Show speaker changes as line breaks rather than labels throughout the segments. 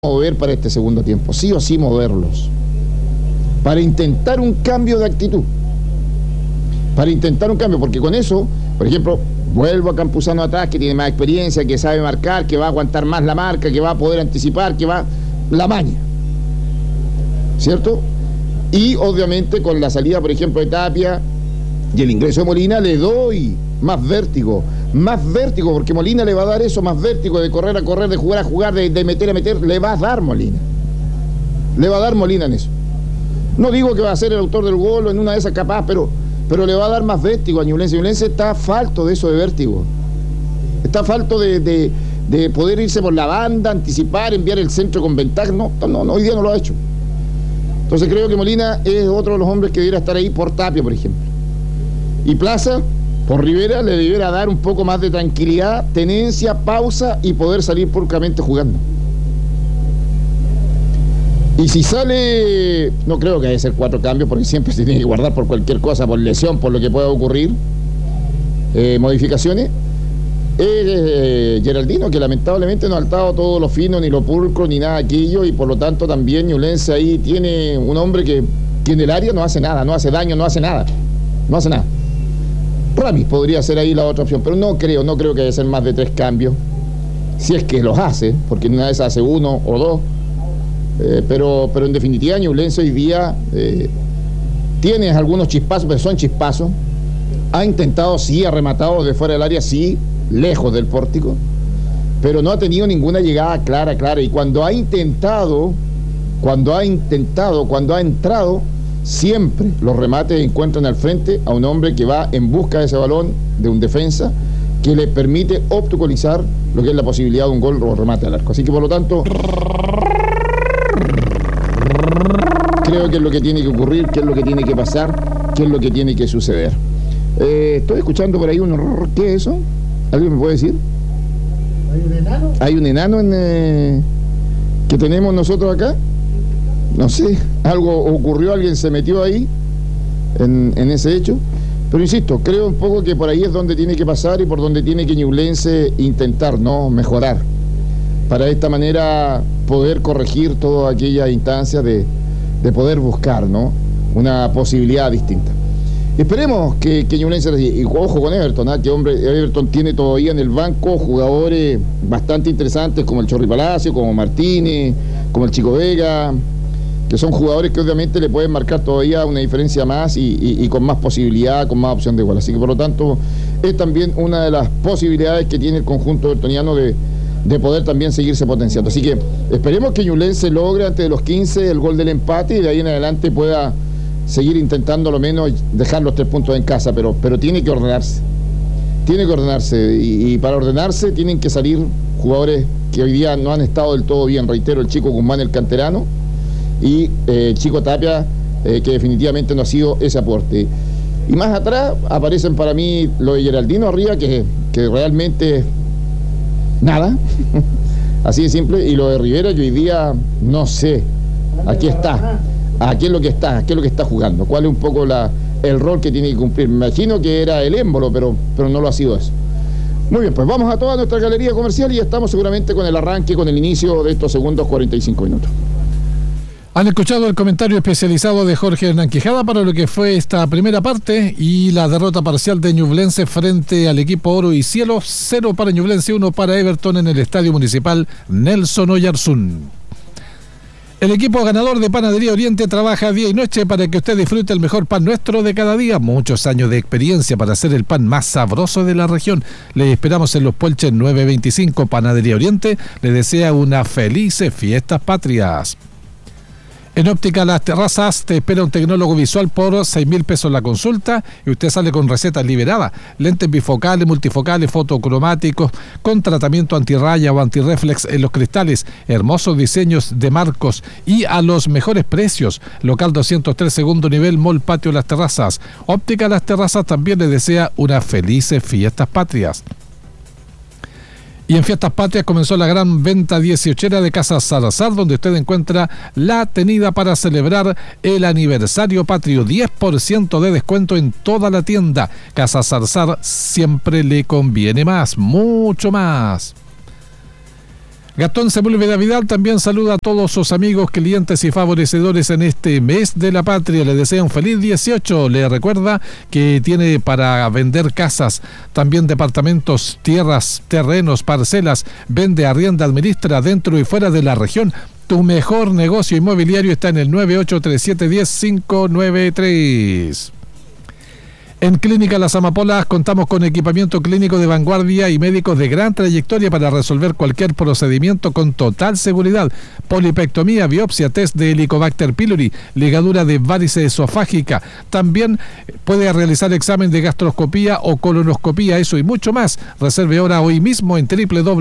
mover para este segundo tiempo, sí o sí moverlos, para intentar un cambio de actitud, porque con eso, por ejemplo, vuelvo a Campuzano atrás, que tiene más experiencia, que sabe marcar, que va a aguantar más la marca, que va a poder anticipar, que va la maña, ¿cierto? Y obviamente con la salida, por ejemplo, de Tapia y el ingreso de Molina, le doy más vértigo, porque Molina le va a dar eso, más vértigo de correr a correr, de jugar a jugar, de meter a meter, le va a dar Molina en eso. No digo que va a ser el autor del gol o en una de esas capaz, pero le va a dar más vértigo a Ñublense. Ñublense está falto de eso de vértigo, está falto de poder irse por la banda, anticipar, enviar el centro con ventaja. No, hoy día no lo ha hecho. Entonces creo que Molina es otro de los hombres que debiera estar ahí por Tapia, por ejemplo. Y Plaza, por Rivera, le debiera dar un poco más de tranquilidad, tenencia, pausa y poder salir pulcramente jugando. Y si sale, no creo que haya que ser 4 cambios, porque siempre se tiene que guardar por cualquier cosa, por lesión, por lo que pueda ocurrir, modificaciones. Geraldino, que lamentablemente no ha saltado todo lo fino, ni lo pulcro, ni nada aquello, y por lo tanto también Ñublense ahí tiene un hombre que en el área no hace nada, no hace daño, no hace nada. Ramis podría ser ahí la otra opción, pero no creo que haya que ser más de 3 cambios, si es que los hace, porque en una vez hace 1 o 2, pero en definitiva Ñublense hoy día tiene algunos chispazos, pero son chispazos. Ha intentado, sí, ha rematado de fuera del área, sí, lejos del pórtico, pero no ha tenido ninguna llegada clara, y cuando ha entrado, siempre los remates encuentran al frente a un hombre que va en busca de ese balón, de un defensa, que le permite obstaculizar lo que es la posibilidad de un gol o remate al arco. Así que por lo tanto, creo que es lo que tiene que ocurrir, que es lo que tiene que pasar, que es lo que tiene que suceder. Estoy escuchando por ahí un... ¿Qué es eso? ¿Alguien me puede decir?
¿Hay un enano?
¿Hay un enano que tenemos nosotros acá? No sé, algo ocurrió, alguien se metió ahí en ese hecho, pero insisto, creo un poco que por ahí es donde tiene que pasar y por donde tiene que Ñublense intentar, ¿no?, mejorar, para de esta manera poder corregir todas aquellas instancias de poder buscar, ¿no?, una posibilidad distinta. Esperemos que Ñublense, y ojo con Everton, que hombre, Everton tiene todavía en el banco jugadores bastante interesantes como el Chorri Palacio, como Martínez, como el Chico Vega, que son jugadores que obviamente le pueden marcar todavía una diferencia más y con más posibilidad, con más opción de gol. Así que por lo tanto es también una de las posibilidades que tiene el conjunto evertoniano de poder también seguirse potenciando. Así que esperemos que Ñublense logre antes de los 15 el gol del empate y de ahí en adelante pueda seguir intentando a lo menos dejar los 3 puntos en casa, pero tiene que ordenarse. Y para ordenarse tienen que salir jugadores que hoy día no han estado del todo bien. Reitero, el Chico Guzmán, el canterano, y Chico Tapia, que definitivamente no ha sido ese aporte. Y más atrás aparecen para mí lo de Geraldino arriba, que realmente nada, así de simple, y lo de Rivera, que hoy día no sé, aquí está, qué es lo que está jugando, cuál es un poco el rol que tiene que cumplir. Me imagino que era el émbolo, pero no lo ha sido eso. Muy bien, pues vamos a toda nuestra galería comercial y estamos seguramente con el arranque, con el inicio de estos segundos 45 minutos.
Han escuchado el comentario especializado de Jorge Hernán Quijada para lo que fue esta primera parte y la derrota parcial de Ñublense frente al equipo Oro y Cielo. 0 para Ñublense, 1 para Everton en el Estadio Municipal Nelson Oyarzún. El equipo ganador de Panadería Oriente trabaja día y noche para que usted disfrute el mejor pan nuestro de cada día. Muchos años de experiencia para hacer el pan más sabroso de la región. Le esperamos en Los Puelches 925. Panadería Oriente le desea unas felices fiestas patrias. En Óptica Las Terrazas te espera un tecnólogo visual por 6.000 pesos la consulta y usted sale con recetas liberadas, lentes bifocales, multifocales, fotocromáticos, con tratamiento antirraya o antirreflex en los cristales, hermosos diseños de marcos y a los mejores precios. Local 203, segundo nivel, Mall Patio Las Terrazas. Óptica Las Terrazas también le desea unas felices fiestas patrias. Y en Fiestas Patrias comenzó la gran venta 18era de Casa Salazar, donde usted encuentra la tenida para celebrar el aniversario patrio. 10% de descuento en toda la tienda. Casa Salazar siempre le conviene más, mucho más. Gastón Sepúlveda Vidal también saluda a todos sus amigos, clientes y favorecedores en este mes de la patria. Le desea un feliz 18. Le recuerda que tiene para vender casas, también departamentos, tierras, terrenos, parcelas. Vende, arrienda, administra dentro y fuera de la región. Tu mejor negocio inmobiliario está en el 983710593. En Clínica Las Amapolas contamos con equipamiento clínico de vanguardia y médicos de gran trayectoria para resolver cualquier procedimiento con total seguridad. Polipectomía, biopsia, test de Helicobacter pylori, ligadura de varices esofágica. También puede realizar examen de gastroscopía o colonoscopía, eso y mucho más. Reserve ahora hoy mismo en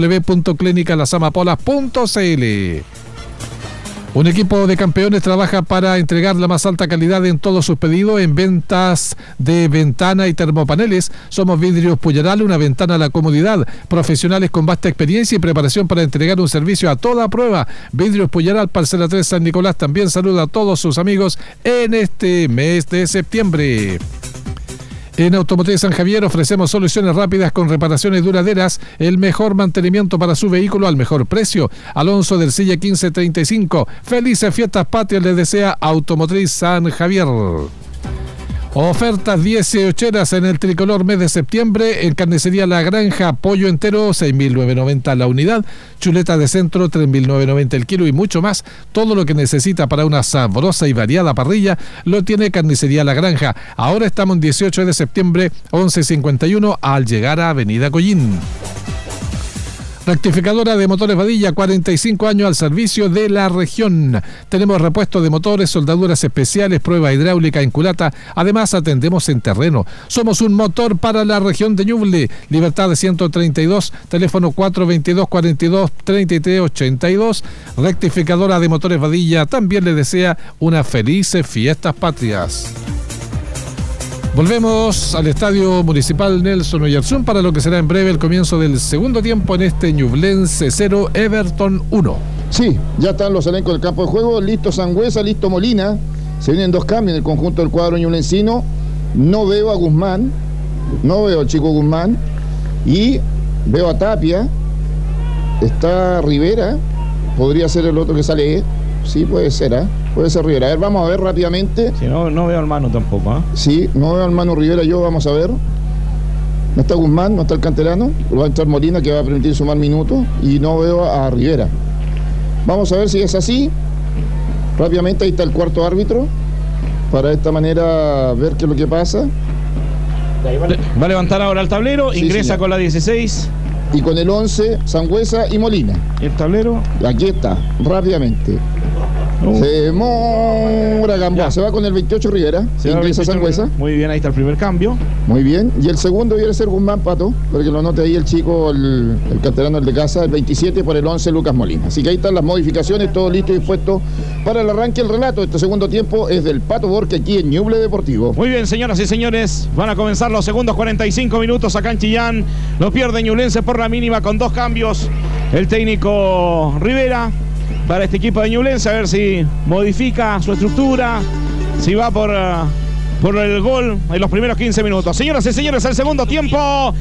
www.clinicalasamapolas.cl. Un equipo de campeones trabaja para entregar la más alta calidad en todos sus pedidos en ventas de ventana y termopaneles. Somos Vidrios Puyaral, una ventana a la comodidad. Profesionales con vasta experiencia y preparación para entregar un servicio a toda prueba. Vidrios Puyaral, Parcela 3, San Nicolás, también saluda a todos sus amigos en este mes de septiembre. En Automotriz San Javier ofrecemos soluciones rápidas con reparaciones duraderas, el mejor mantenimiento para su vehículo al mejor precio. Alonso del Silla 1535. Felices fiestas patrias les desea Automotriz San Javier. Ofertas 18 en el tricolor mes de septiembre. En Carnicería La Granja, pollo entero 6.990 la unidad, chuleta de centro 3.990 el kilo y mucho más. Todo lo que necesita para una sabrosa y variada parrilla lo tiene Carnicería La Granja. Ahora estamos en 18 de septiembre 11:51 al llegar a Avenida Collín. Rectificadora de motores Badilla, 45 años al servicio de la región. Tenemos repuestos de motores, soldaduras especiales, prueba hidráulica en culata. Además atendemos en terreno. Somos un motor para la región de Ñuble. Libertad de 132, teléfono 422-42-3382. Rectificadora de motores Badilla también le desea unas felices fiestas patrias. Volvemos al Estadio Municipal Nelson Oyarzún para lo que será en breve el comienzo del segundo tiempo en este Ñublense 0, Everton 1.
Sí, ya están los elencos del campo de juego, listo Sangüesa, listo Molina. Se vienen dos cambios en el conjunto del cuadro ñublencino. No veo a Guzmán, no veo al chico Guzmán. Y veo a Tapia. Está Rivera, podría ser el otro que sale. Sí, puede ser, puede ser Rivera. A ver, vamos a ver rápidamente.
Sí, no veo al Manu tampoco,
Sí, no veo al Manu Rivera yo, vamos a ver. No está Guzmán, no está el canterano. Va a entrar Molina, que va a permitir sumar minutos. Y no veo a Rivera. Vamos a ver si es así. Rápidamente, ahí está el cuarto árbitro. Para de esta manera ver qué es lo que pasa.
Va a levantar ahora el tablero, sí, ingresa señor. Con la 16.
Y con el 11, Sangüesa y Molina.
¿El tablero?
Aquí está, rápidamente. Se demora Gamboa, se va con el 28 Rivera, ingresa Sangüesa.
Muy bien, ahí está el primer cambio.
Muy bien, y el segundo debiera ser Guzmán, Pato, para que lo note ahí el chico, el canterano, el de casa, el 27 por el 11 Lucas Molina. Así que ahí están las modificaciones, todo listo y dispuesto para el arranque. El relato de este segundo tiempo es del Pato Borque aquí en Ñuble Deportivo.
Muy bien, señoras y señores, van a comenzar los segundos 45 minutos acá en Chillán. Lo pierde Ñublense por la mínima con dos cambios. El técnico Rivera para este equipo de Ñublense, a ver si modifica su estructura, si va por el gol en los primeros 15 minutos. Señoras y señores, el segundo tiempo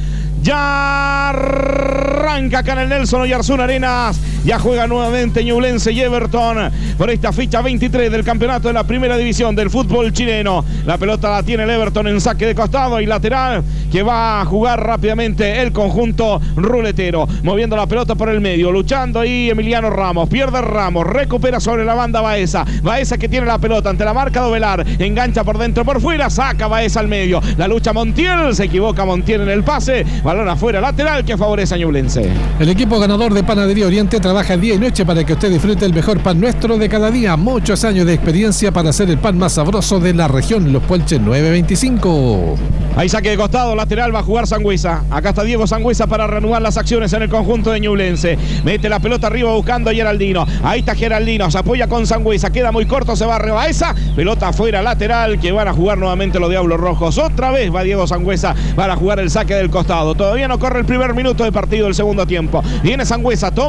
ya arranca acá en el Nelson Oyarzún Arenas. Ya juega nuevamente Ñublense y Everton por esta ficha 23 del campeonato de la primera división del fútbol chileno. La pelota la tiene el Everton en saque de costado y lateral, que va a jugar rápidamente el conjunto ruletero, moviendo la pelota por el medio, luchando ahí Emiliano Ramos, pierde Ramos, recupera sobre la banda Baeza que tiene la pelota ante la marca Dovelar, engancha por dentro, por fuera, saca Baeza al medio, la lucha Montiel, se equivoca Montiel en el pase, balón afuera, lateral que favorece a Ñublense.
El equipo ganador de Panadería Oriente trabaja día y noche para que usted disfrute el mejor pan nuestro de cada día. Muchos años de experiencia para hacer el pan más sabroso de la región. Los Puelches 925.
Ahí saque de costado, lateral, va a jugar Sangüesa. Acá está Diego Sangüesa para reanudar las acciones en el conjunto de Ñublense. Mete la pelota arriba buscando a Geraldino. Ahí está Geraldino, se apoya con Sangüesa. Queda muy corto, se va arriba esa. Pelota afuera, lateral, que van a jugar nuevamente los Diablos Rojos. Otra vez va Diego Sangüesa para jugar el saque del costado. Todavía no corre el primer minuto de partido del segundo tiempo. Viene Sangüesa, toma distancia.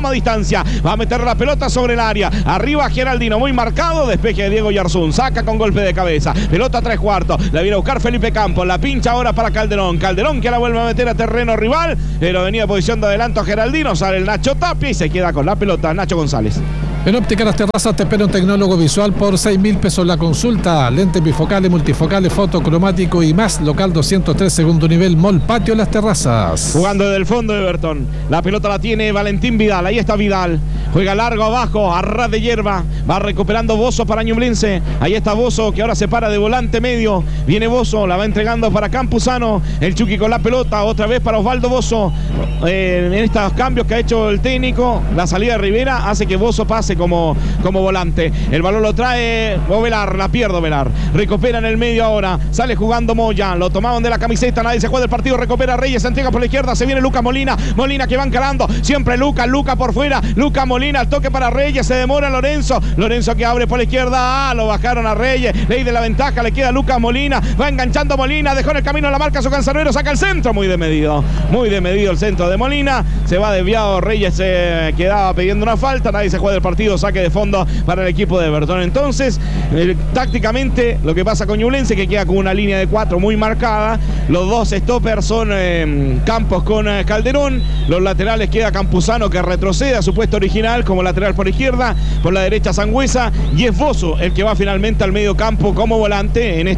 Valencia. Va a meter la pelota sobre el área. Arriba Geraldino, muy marcado. Despeje de Diego Yarzún. Saca con golpe de cabeza. Pelota a 3/4. La viene a buscar Felipe Campos. La pincha ahora para Calderón. Calderón que la vuelve a meter a terreno rival. Pero venía posición de adelanto Geraldino. Sale el Nacho Tapia y se queda con la pelota Nacho González.
En Óptica Las Terrazas te espera un tecnólogo visual por 6.000 pesos la consulta. Lentes bifocales, multifocales, fotocromático y más. Local 203, segundo nivel, Mall Patio Las Terrazas.
Jugando desde el fondo de Everton. La pelota la tiene Valentín Vidal. Ahí está Vidal. Juega largo abajo, a ras de hierba. Va recuperando Bozo para Ñublense. Ahí está Bozo que ahora se para de volante medio. Viene Bozo, la va entregando para Campuzano. El Chucky con la pelota, otra vez para Osvaldo Bozo. En estos cambios que ha hecho el técnico, la salida de Rivera hace que Bozo pase como volante. El balón lo trae Ovelar, la pierde Ovelar. Recupera en el medio ahora. Sale jugando Moya. Lo tomaban de la camiseta, nadie se juega el partido. Recupera Reyes, se entrega por la izquierda. Se viene Lucas Molina. Molina que va encarando. Siempre Lucas por fuera. Lucas Molina, al toque para Reyes. Se demora Lorenzo. Lorenzo que abre por la izquierda. Lo bajaron a Reyes. Ley de la ventaja. Le queda Lucas Molina. Va enganchando Molina. Dejó en el camino la marca su cancerbero. Saca el centro. Muy de medido el centro de Molina. Se va desviado. Reyes se quedaba pidiendo una falta. Nadie se juega el partido. Saque de fondo para el equipo de Everton. Entonces, tácticamente, lo que pasa con Ñublense, que queda con una línea de 4 muy marcada. Los dos stoppers son Campos con Calderón. Los laterales queda Campuzano, que retrocede a su puesto original como lateral por izquierda. Por la derecha Sangüesa. Y es Bozo el que va finalmente al medio campo como volante. En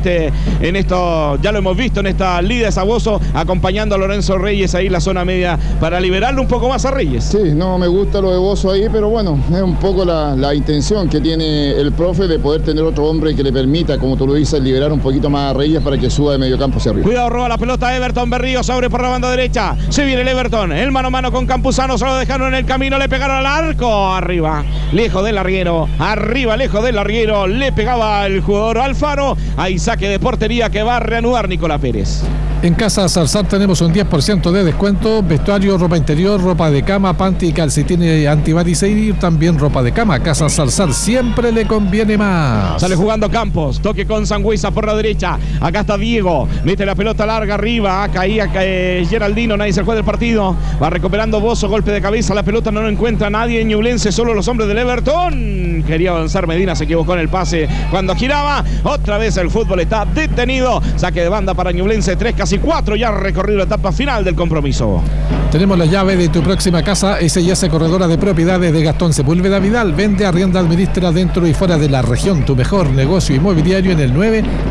esto ya lo hemos visto en esta liga de Bozo, acompañando a Lorenzo Reyes ahí en la zona media para liberarlo un poco más a Reyes.
Sí, no me gusta lo de Bozo ahí, pero bueno, es un poco la intención que tiene el profe de poder tener otro hombre que le permita, como tú lo dices, liberar un poquito más a Reyes para que suba de medio campo hacia arriba.
Cuidado, roba la pelota Everton. Berrío sobre por la banda derecha. Se viene el Everton. El mano a mano con Campuzano. Se lo dejaron en el camino. Le pegaron al arco. Arriba. Lejos del larguero. Arriba, lejos del larguero. Le pegaba el jugador Alfaro. Hay saque de portería que va a reanudar Nicolás Pérez.
En Casa Salsar tenemos un 10% de descuento, vestuario, ropa interior, ropa de cama, panty, calcetines antivarices y también ropa de cama. Casa Salsar siempre le conviene más.
Sale jugando Campos, toque con Sangüesa por la derecha. Acá está Diego, mete la pelota larga arriba, caía Geraldino, nadie se juega del partido. Va recuperando Bozo, golpe de cabeza, la pelota no lo encuentra nadie en Ñublense, solo los hombres del Everton. Quería avanzar Medina, se equivocó en el pase cuando giraba. Otra vez el fútbol está detenido. Saque de banda para Ñublense, 3 casi 4 ya recorrido la etapa final del compromiso.
Tenemos la llave de tu próxima casa. S&S Corredora de Propiedades de Gastón Sepúlveda Vidal. Vende, arrienda, administra dentro y fuera de la región. Tu mejor negocio inmobiliario en el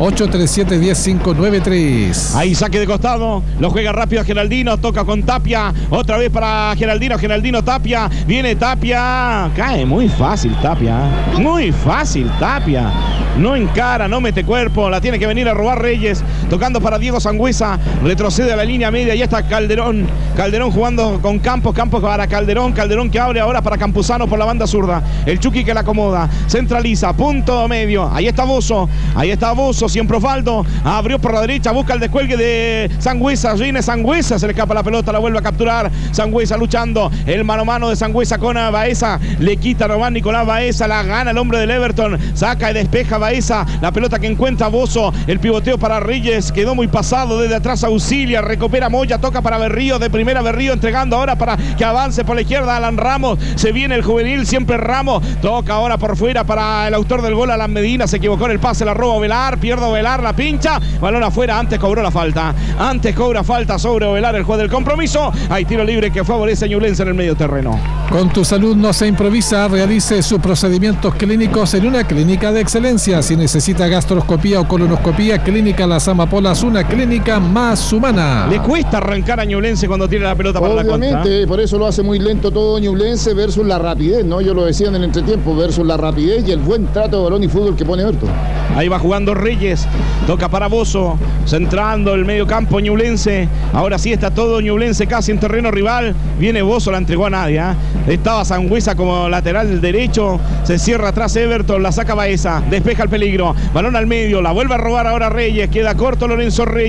9-837-10593.
Ahí saque de costado. Lo juega rápido Geraldino. Toca con Tapia. Otra vez para Geraldino. Geraldino Tapia. Viene Tapia. Cae muy fácil Tapia. Muy fácil Tapia. No encara, no mete cuerpo. La tiene que venir a robar Reyes. Tocando para Diego Sangüesa. Retrocede a la línea media. Ya está Calderón. Calderón jugando con Campos. Campos para Calderón. Calderón que abre ahora para Campuzano por la banda zurda. El Chucky que la acomoda. Centraliza. Punto medio. Ahí está Bozo. Ahí está Bozo. Siempre Osvaldo. Abrió por la derecha. Busca el descuelgue de Sangüesa. Viene Sangüesa. Se le escapa la pelota. La vuelve a capturar. Sangüesa luchando. El mano a mano de Sangüesa con Baeza. Le quita nomás Nicolás Baeza. La gana el hombre del Everton. Saca y despeja Baeza. La pelota que encuentra Bozo. El pivoteo para Reyes. Quedó muy pasado. Desde atrás auxilia. Recupera Moya. Toca para Berrío. De primera Berrío entregando ahora para que avance por la izquierda Alan Ramos. Se viene el juvenil. Siempre Ramos. Toca ahora por fuera para el autor del gol Alan Medina. Se equivocó en el pase. La roba Ovelar. Pierde Ovelar. La pincha. Balón afuera. Antes cobró la falta. Antes cobra falta sobre Ovelar. El juez del compromiso. Hay tiro libre que favorece a Ñublense en el medio terreno.
Con tu salud no se improvisa. Realice sus procedimientos clínicos en una clínica de excelencia. Si necesita gastroscopía o colonoscopía, Clínica Las Amapolas, una clínica más humana.
Le cuesta arrancar a Ñublense cuando tiene la pelota para la contra.
Obviamente, por eso lo hace muy lento todo Ñublense versus la rapidez, ¿no? Yo lo decía en el entretiempo, versus la rapidez y el buen trato de balón y fútbol que pone Everton.
Ahí va jugando Reyes, toca para Bozo, centrando el medio campo Ñublense. Ahora sí está todo Ñublense casi en terreno rival. Viene Bozo, la entregó a nadie, ¿eh? Estaba Sangüesa como lateral derecho. Se cierra atrás Everton, la saca Baeza, despeja el peligro. Balón al medio, la vuelve a robar ahora Reyes. Queda corto Lorenzo Reyes.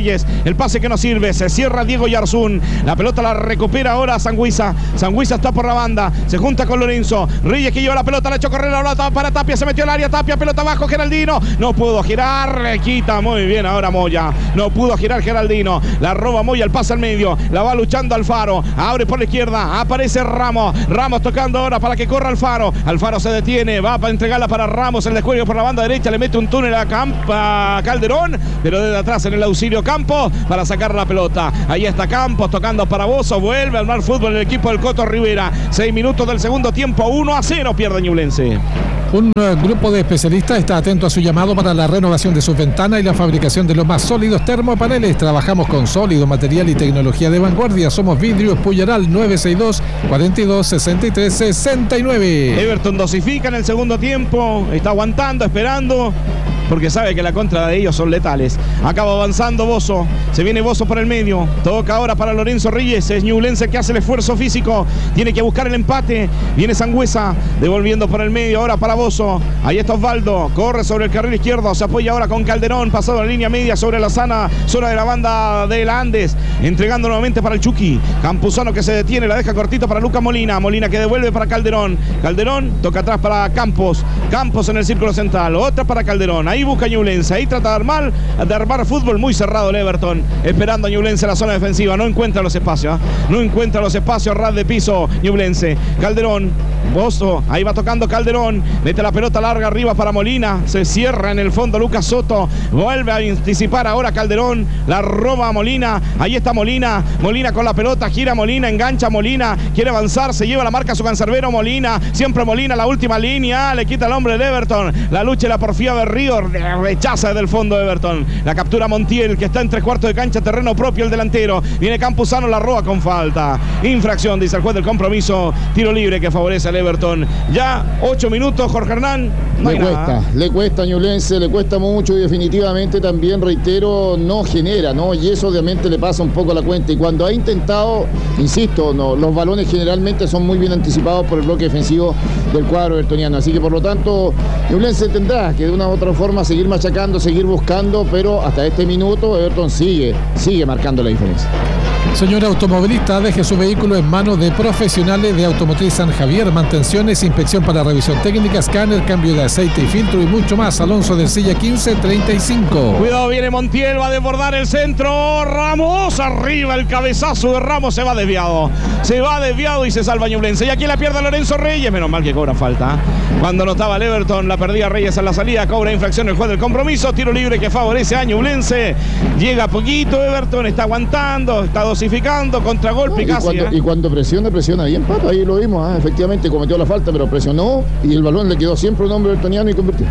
El pase que no sirve. Se cierra Diego Yarzún. La pelota la recupera ahora Sangüesa. Sangüesa está por la banda. Se junta con Lorenzo. Reyes que lleva la pelota. La echó correr ahora para Tapia. Se metió al área. Tapia, pelota abajo. Geraldino. No pudo girar. Le quita muy bien ahora Moya. No pudo girar Geraldino. La roba Moya. El pase al medio. La va luchando Alfaro. Abre por la izquierda. Aparece Ramos. Ramos tocando ahora para que corra Alfaro. Alfaro se detiene. Va para entregarla para Ramos. El descuelgue por la banda derecha. Le mete un túnel a Calderón. Pero desde atrás en el auxilio Campos para sacar la pelota. Ahí está Campos tocando para Bozo. Vuelve a armar fútbol el equipo del Coto Rivera. 6 minutos del segundo tiempo. 1-0 pierde Ñublense.
Un grupo de especialistas está atento a su llamado para la renovación de sus ventanas y la fabricación de los más sólidos termopaneles. Trabajamos con sólido material y tecnología de vanguardia. Somos Vidrios Puyaral 962-42-63-69.
Everton dosifica en el segundo tiempo. Está aguantando, esperando, porque sabe que la contra de ellos son letales. Acaba avanzando Bozo. Se viene Bozo por el medio. Toca ahora para Lorenzo Reyes. Es Ñublense que hace el esfuerzo físico. Tiene que buscar el empate. Viene Sangüesa. Devolviendo por el medio ahora para Bozo. Ahí está Osvaldo. Corre sobre el carril izquierdo. Se apoya ahora con Calderón. Pasado la línea media sobre la zona de la banda de la Andes. Entregando nuevamente para el Chucky. Campuzano que se detiene. La deja cortito para Lucas Molina. Molina que devuelve para Calderón. Calderón toca atrás para Campos. Campos en el círculo central. Otra para Calderón. Ahí busca Ñublense, ahí trata de armar fútbol muy cerrado el Everton, esperando a Ñublense en la zona defensiva, no encuentra los espacios, ras de piso Ñublense. Calderón, Bozo, ahí va tocando Calderón, mete la pelota larga arriba para Molina, se cierra en el fondo Lucas Soto, vuelve a anticipar ahora Calderón, la roba Molina, ahí está Molina con la pelota, gira Molina, engancha Molina, quiere avanzar, se lleva la marca a su cancerbero Molina, siempre Molina, la última línea, le quita el hombre de Everton, la lucha y la porfía de Río, rechaza desde el fondo de Everton, la captura Montiel que está en 3/4 de cancha, terreno propio el delantero, viene Campuzano, la roba con falta, infracción dice el juez del compromiso, tiro libre que favorece al Everton, ya 8 minutos Jorge Hernán, no
le cuesta a Ñublense, le cuesta mucho y definitivamente también, reitero, no genera, ¿no? Y eso obviamente le pasa un poco a la cuenta, y cuando ha intentado, insisto, no, los balones generalmente son muy bien anticipados por el bloque defensivo del cuadro evertoniano, así que por lo tanto Ñublense tendrá que de una u otra forma seguir machacando, seguir buscando, pero hasta este minuto Everton sigue marcando la diferencia.
Señor automovilista, deje su vehículo en manos de profesionales de Automotriz San Javier. Mantenciones, inspección para revisión técnica, escáner, cambio de aceite y filtro y mucho más. Alonso del Silla 1535.
Cuidado, viene Montiel, va a desbordar el centro. Ramos, arriba el cabezazo de Ramos, se va desviado y se salva Ñublense. Y aquí la pierde Lorenzo Reyes, menos mal que cobra falta. Cuando no estaba el Everton, la perdía Reyes en la salida, cobra infracción el juez del compromiso. Tiro libre que favorece a Ñublense. Llega poquito Everton, está aguantando, está dosificando, contragolpe casi.
Y cuando presiona bien, Pato, ahí lo vimos, efectivamente cometió la falta, pero presionó y el balón le quedó siempre un hombre evertoniano y convirtió.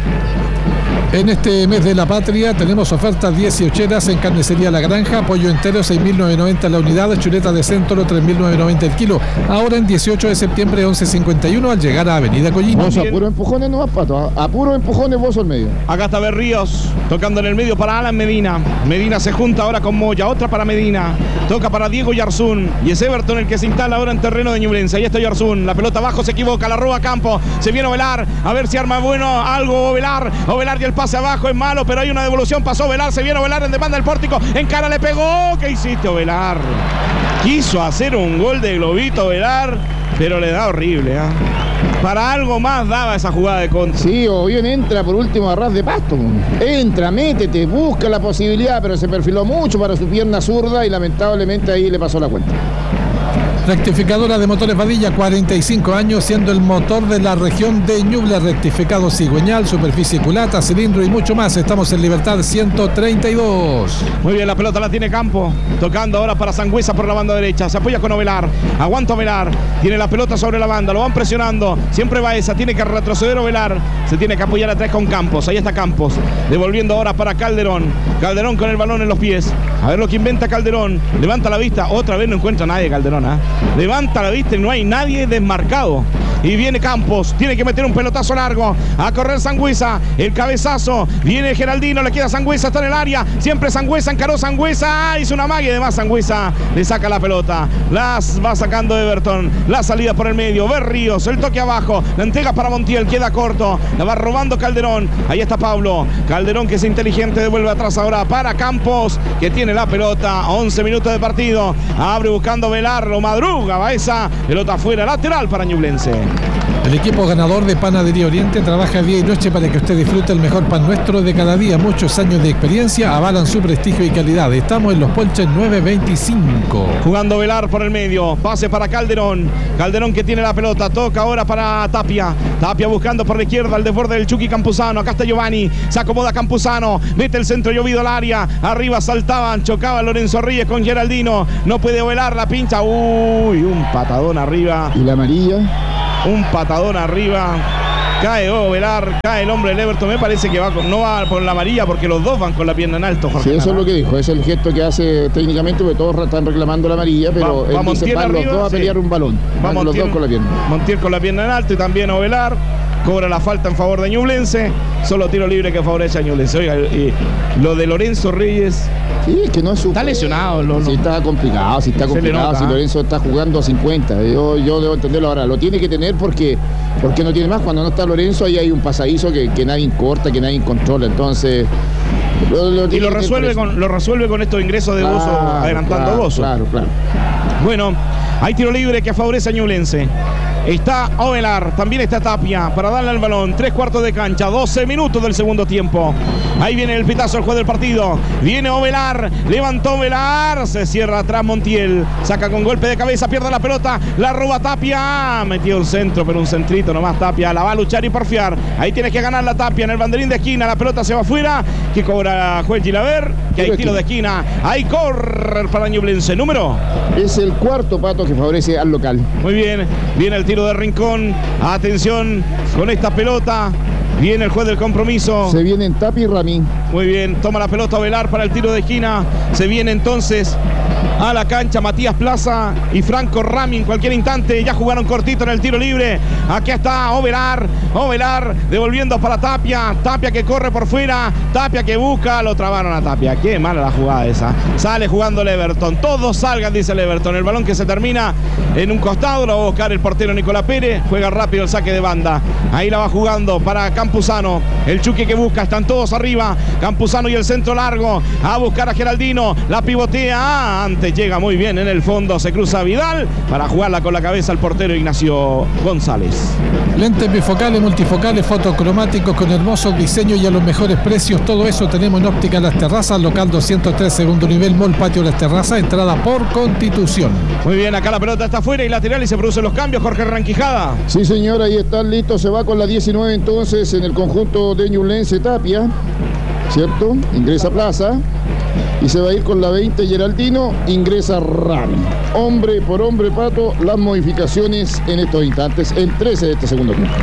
En este mes de la patria tenemos ofertas 18eras en Carnicería La Granja, pollo entero 6.990 la unidad, chuleta de centro 3.990 el kilo. Ahora en 18 de septiembre 11.51 al llegar a Avenida Collín.
Vos a puros empujones nomás, Pato, a puros empujones vos al medio.
Acá está Berríos, tocando en el medio para Alan Medina. Medina se junta ahora con Moya, otra para Medina. Toca para Diego Yarzún. Y es Everton el que se instala ahora en terreno de Ñublense. Ahí está Yarzún, la pelota abajo, se equivoca, la roba a campo. Se viene Ovelar, a ver si arma algo Ovelar y el pase abajo es malo, pero hay una devolución, pasó Ovelar, se viene Ovelar en demanda del pórtico, en cara le pegó. ¿Qué hiciste, Ovelar? Quiso hacer un gol de globito Ovelar, pero le da horrible, ¿eh? Para algo más daba esa jugada de contra.
Sí, o bien entra por último a ras de pasto. Entra, métete, busca la posibilidad, pero se perfiló mucho para su pierna zurda y lamentablemente ahí le pasó la cuenta.
Rectificadora de motores Vadilla, 45 años, siendo el motor de la región de Ñuble. Rectificado cigüeñal, superficie culata, cilindro y mucho más. Estamos en Libertad 132.
Muy bien, la pelota la tiene Campo, tocando ahora para Sangüesa por la banda derecha. Se apoya con Ovelar, aguanta Ovelar, tiene la pelota sobre la banda, lo van presionando. Siempre va esa, tiene que retroceder Ovelar, se tiene que apoyar atrás con Campos. Ahí está Campos, devolviendo ahora para Calderón. Calderón con el balón en los pies. A ver lo que inventa Calderón. Levanta la vista, otra vez no encuentra a nadie Calderón, ¿eh? Levanta la vista y no hay nadie desmarcado. y viene Campos, tiene que meter un pelotazo largo, a correr Sangüesa, el cabezazo, viene Geraldino, le queda Sangüesa, está en el área, siempre Sangüesa, encaró Sangüesa, hizo una magia, además Sangüesa le saca la pelota, las va sacando Everton, la salida por el medio, Berríos, el toque abajo, la entrega para Montiel, queda corto, la va robando Calderón, ahí está Pablo, Calderón que es inteligente, devuelve atrás ahora para Campos, que tiene la pelota, 11 minutos de partido, abre buscando Velar, lo madruga, Baeza, pelota afuera, lateral para Ñublense.
El equipo ganador de Panadería Oriente trabaja día y noche para que usted disfrute el mejor pan nuestro de cada día. Muchos años de experiencia avalan su prestigio y calidad. Estamos en Los Ponches 925.
Jugando Velar por el medio, pase para Calderón, Calderón que tiene la pelota, toca ahora para Tapia, Tapia buscando por la izquierda el desborde del Chucky Campuzano, acá está Giovanni, se acomoda Campuzano, mete el centro llovido al área, arriba saltaban, chocaba Lorenzo Reyes con Geraldino, no puede Velar, la pincha, un patadón arriba.
Y la amarilla.
Un patadón arriba, cae Velar, cae el hombre del Everton, me parece que no va por la amarilla porque los dos van con la pierna en alto, Jorge.
Sí, eso es lo que dijo, es el gesto que hace técnicamente, porque todos están reclamando la amarilla, pero él dice, van los dos a pelear un balón, van los dos con la pierna.
Montiel con la pierna en alto y también Velar. Cobra la falta en favor de Ñublense. Solo tiro libre que favorece a Ñublense. Oiga, lo de Lorenzo Reyes.
Sí, es que no es su.
Está lesionado.
Sí, está complicado. Si Lorenzo está jugando a 50. Yo debo entenderlo ahora. Lo tiene que tener porque no tiene más. Cuando no está Lorenzo, ahí hay un pasadizo que nadie corta, que nadie controla. Entonces.
Y lo resuelve con estos ingresos de Bozo, adelantando Bozo.
Claro.
Bueno, hay tiro libre que favorece a Ñublense. Está Ovelar, también está Tapia para darle al balón, 3/4 de cancha, 12 minutos del segundo tiempo. Ahí viene el pitazo del juez del partido. Viene Ovelar, levantó Ovelar, se cierra atrás Montiel, saca con golpe de cabeza, pierde la pelota, la roba Tapia, metió el centro, pero un centrito nomás Tapia, la va a luchar y porfiar. Ahí tiene que ganar la Tapia en el banderín de esquina, la pelota se va afuera, que cobra juez Gilaver, que hay tiro de esquina, hay correr para Ñublense, número.
Es el cuarto, Pato, que favorece al local.
Muy bien, viene el tiro de Rincón, atención con esta pelota, viene el juez del compromiso.
Se vienen Tapi y Ramín.
Muy bien, toma la pelota Velar para el tiro de esquina, se viene entonces a la cancha Matías Plaza y Franco Rami en cualquier instante, ya jugaron cortito en el tiro libre, aquí está Ovelar, devolviendo para Tapia, Tapia que corre por fuera, Tapia que busca, lo trabaron a Tapia, qué mala la jugada esa, sale jugando el Everton, todos salgan dice el Everton, el balón que se termina en un costado, lo va a buscar el portero Nicolás Pérez, juega rápido el saque de banda, ahí la va jugando para Campuzano, el Chucky que busca, están todos arriba, Campuzano y el centro largo, a buscar a Geraldino, la pivotea, antes llega muy bien en el fondo, se cruza Vidal para jugarla con la cabeza al portero Ignacio González.
Lentes bifocales, multifocales, fotocromáticos con hermosos diseños y a los mejores precios, todo eso tenemos en Óptica Las Terrazas, local 203, segundo nivel, Mall Patio Las Terrazas, entrada por Constitución.
Muy bien, acá la pelota está afuera y lateral y se producen los cambios, Jorge Ranquijada.
Sí señor, ahí están listos, se va con la 19 entonces en el conjunto de Ñublense Tapia, ¿cierto? Ingresa Plaza. Y se va a ir con la 20 Geraldino, ingresa Rami. Hombre por hombre, Pato, las modificaciones en estos instantes, en 13 de este segundo tiempo.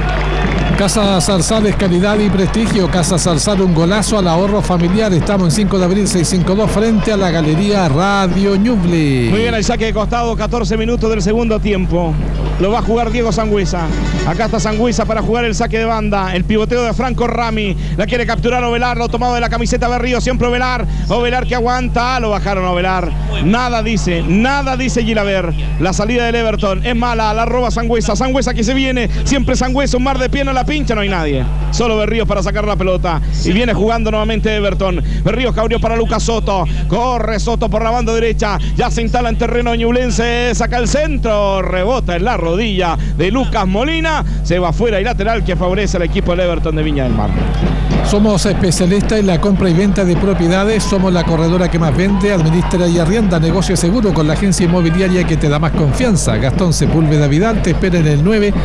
Casa Zarzal es calidad y prestigio. Casa Zarzal, un golazo al ahorro familiar. Estamos en 5 de abril 652 frente a la Galería Radio Ñuble.
Muy bien, el saque de costado, 14 minutos del segundo tiempo. Lo va a jugar Diego Sangüesa. Acá está Sangüesa para jugar el saque de banda. El pivoteo de Franco Rami. La quiere capturar Ovelar. Lo tomado de la camiseta Berrío. Siempre Ovelar. Ovelar que aguanta. Lo bajaron a Ovelar. Nada dice Gilaver. La salida del Everton es mala. La roba Sangüesa. Sangüesa que se viene. Siempre Sangüesa. Un mar de pie, no la pincha. No hay nadie. Solo Berríos para sacar la pelota. Y viene jugando nuevamente Everton. Berríos que abrió para Lucas Soto. Corre Soto por la banda derecha. Ya se instala en terreno ñublense. Saca el centro. Rebota en la rodilla de Lucas Molina, se va fuera y lateral que favorece al equipo del Everton de Viña del Mar.
Somos especialistas en la compra y venta de propiedades, somos la corredora que más vende, administra y arrienda, negocio seguro con la agencia inmobiliaria que te da más confianza. Gastón Sepúlveda Vidal te espera en el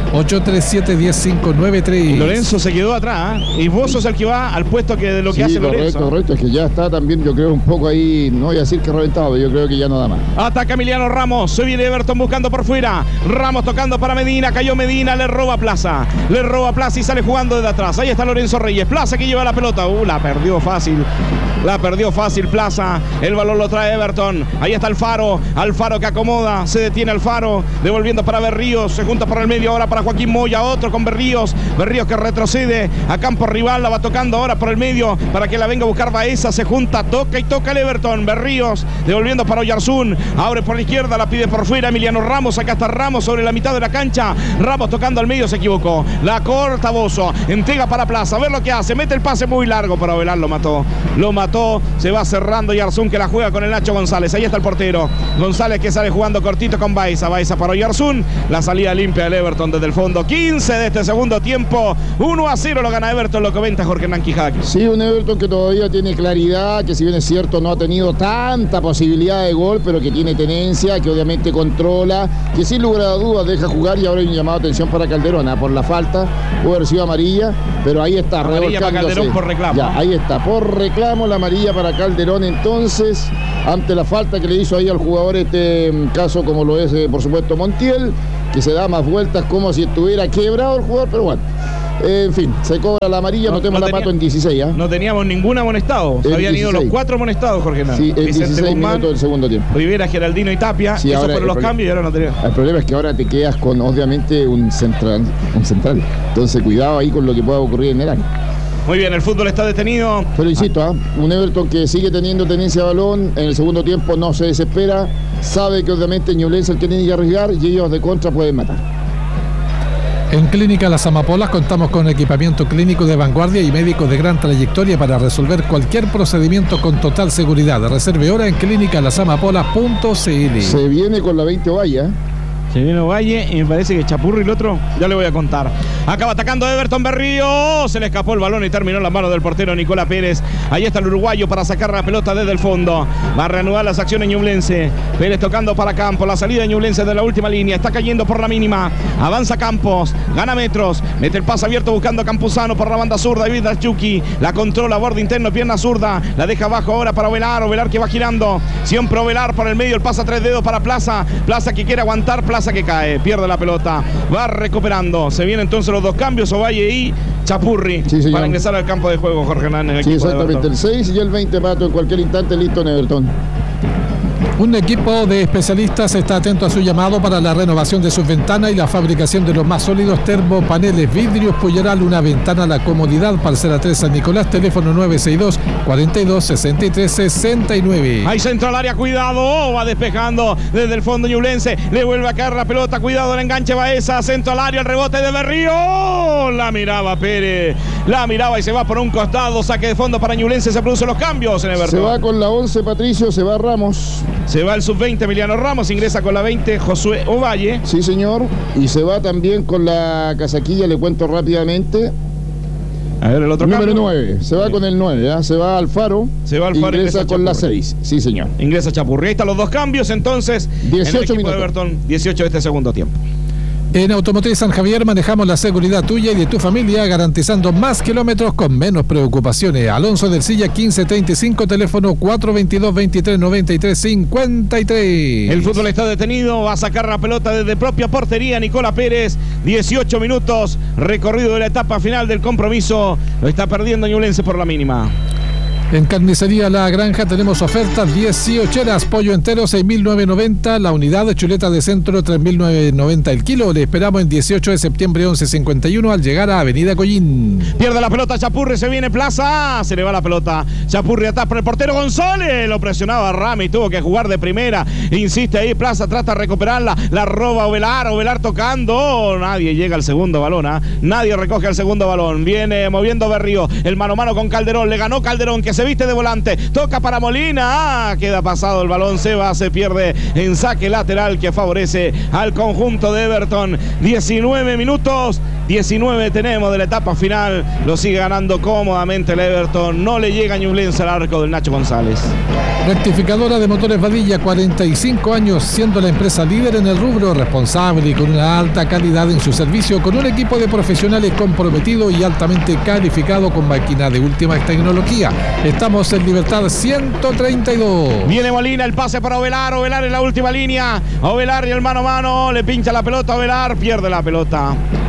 9-837-10593.
Lorenzo se quedó atrás, ¿eh? Y vos sos el que va al puesto de lo que hace Lorenzo.
Correcto, es que ya está también, yo creo, un poco ahí, no voy a decir que reventado, pero yo creo que ya no da más.
Ataca Emiliano Ramos, se viene Everton buscando por fuera, Ramos tocando para Medina, cayó Medina, le roba Plaza y sale jugando desde atrás. Ahí está Lorenzo Reyes, Plaza que lleva va la pelota. La perdió fácil. La perdió fácil Plaza. El balón lo trae Everton. Ahí está Alfaro. Alfaro que acomoda. Se detiene Alfaro. Devolviendo para Berríos. Se junta por el medio ahora para Joaquín Moya. Otro con Berríos. Berríos que retrocede a campo rival. La va tocando ahora por el medio para que la venga a buscar Baeza. Se junta, toca y toca el Everton. Berríos devolviendo para Oyarzún. Abre por la izquierda. La pide por fuera Emiliano Ramos. Acá está Ramos sobre la mitad de la cancha. Ramos tocando al medio. Se equivocó. La corta Bozo. Entrega para Plaza. A ver lo que hace. Mete el pase muy largo para Ovelar. Lo mató. Lo mató. Se va cerrando Oyarzún que la juega con el Nacho González. Ahí está el portero. González que sale jugando cortito con Baeza. Baeza para Oyarzún. La salida limpia del Everton desde el fondo. 15 de este segundo tiempo. 1-0 lo gana Everton. Lo comenta Jorge Hernán Quijada.
Sí, un Everton que todavía tiene claridad, que si bien es cierto no ha tenido tanta posibilidad de gol, pero que tiene tenencia, que obviamente controla, que sin lugar a dudas deja jugar. Y ahora hay un llamado de atención para Calderón por la falta. Puede haber sido amarilla, pero ahí está.
Amarilla para Calderón por reclamo.
Ya, ahí está, por reclamo la amarilla para Calderón. Entonces, ante la falta que le hizo ahí al jugador, caso como lo es, por supuesto, Montiel, que se da más vueltas como si estuviera quebrado el jugador, pero bueno. En fin, se cobra la amarilla, notemos la pato en 16.
No teníamos ningún amonestado. Se habían ido los 4 amonestados, Jorge Hernán.
Sí, en 16 minutos del segundo tiempo.
Rivera, Geraldino y Tapia.
Sí,
esos fueron los cambios y ahora no tenía.
El problema es que ahora te quedas con, obviamente, un central. Entonces, cuidado ahí con lo que pueda ocurrir en el área.
Muy bien, el fútbol está detenido.
Pero insisto, un Everton que sigue teniendo tenencia de balón. En el segundo tiempo no se desespera. Sabe que obviamente Ñublense es el que tiene que arriesgar y ellos de contra pueden matar.
En Clínica Las Amapolas contamos con equipamiento clínico de vanguardia y médicos de gran trayectoria para resolver cualquier procedimiento con total seguridad. Reserve hora en clínicalasamapolas.cl.
Se viene con la 20 Valla.
Se viene Valle y me parece que Chapurri el otro, ya le voy a contar. Acaba atacando Everton Berríos. Se le escapó el balón y terminó en la mano del portero Nicolás Pérez. Ahí está el uruguayo para sacar la pelota desde el fondo. Va a reanudar las acciones Ñublense. Pérez tocando para Campos. La salida de Ñublense de la última línea. Está cayendo por la mínima. Avanza Campos. Gana metros. Mete el pase abierto buscando a Campuzano por la banda zurda. David Chucky. La controla borde interno, pierna zurda. La deja abajo ahora para Ovelar. Ovelar que va girando. Siempre Ovelar por el medio. El pase a 3 dedos para Plaza. Plaza que quiere aguantar. Plaza que cae, pierde la pelota, va recuperando. Se vienen entonces los dos cambios, Ovalle y Chapurri, sí, para ingresar al campo de juego, Jorge Hernán, en el equipo
exactamente, el 6 y el 20, Pato, en cualquier instante listo en Everton.
Un equipo de especialistas está atento a su llamado para la renovación de sus ventanas y la fabricación de los más sólidos termopaneles vidrios Puyeral, una ventana a la comodidad, parcela 3 San Nicolás, teléfono 962-42-63-69.
Hay centro al área, cuidado, va despejando desde el fondo Ñublense, le vuelve a caer la pelota, cuidado el enganche Baeza, centro al área, el rebote de Berrío, la miraba Pérez, la miraba y se va por un costado, saque de fondo para Ñublense, se producen los cambios en Everton.
Se va con la 11 Patricio, se va Ramos.
Se va el sub-20 Emiliano Ramos, ingresa con la 20 Josué Ovalle.
Sí, señor. Y se va también con la casaquilla, le cuento rápidamente.
A ver el otro
número
cambio.
9, se va con el 9, ¿eh? Se va Alfaro.
Se va Alfaro,
ingresa con la 6. Sí, señor.
Ingresa Chapurri. Ahí están los dos cambios, entonces.
18
minutos. De Everton, 18 de este segundo tiempo.
En Automotriz San Javier manejamos la seguridad tuya y de tu familia, garantizando más kilómetros con menos preocupaciones. Alonso del Silla 1535, teléfono 422-2393-53.
El fútbol está detenido, va a sacar la pelota desde propia portería Nicolás Pérez. 18 minutos, recorrido de la etapa final del compromiso. Lo está perdiendo Ñublense por la mínima.
En Carnicería La Granja tenemos ofertas 18, pollo entero 6.990, la unidad de chuleta de centro 3.990 el kilo. Le esperamos en 18 de septiembre 11:51 al llegar a Avenida Collín.
Pierde la pelota Chapurri, se viene Plaza, se le va la pelota. Chapurri atrás por el portero González, lo presionaba Rami, tuvo que jugar de primera. Insiste ahí Plaza, trata de recuperarla, la roba Ovelar tocando. Nadie llega al segundo balón, nadie recoge el segundo balón. Viene moviendo Berrío, el mano a mano con Calderón, le ganó Calderón que se viste de volante, toca para Molina, queda pasado el balón, se pierde en saque lateral que favorece al conjunto de Everton. 19 minutos, 19 tenemos de la etapa final, lo sigue ganando cómodamente el Everton, no le llega Ñublense al arco del Nacho González.
Rectificadora de Motores Vadilla, 45 años siendo la empresa líder en el rubro, responsable y con una alta calidad en su servicio, con un equipo de profesionales comprometido y altamente calificado con máquinas de última tecnología. Estamos en Libertad 132.
Viene Molina, el pase para Ovelar en la última línea, Ovelar y el mano a mano, le pincha la pelota a Ovelar, pierde la pelota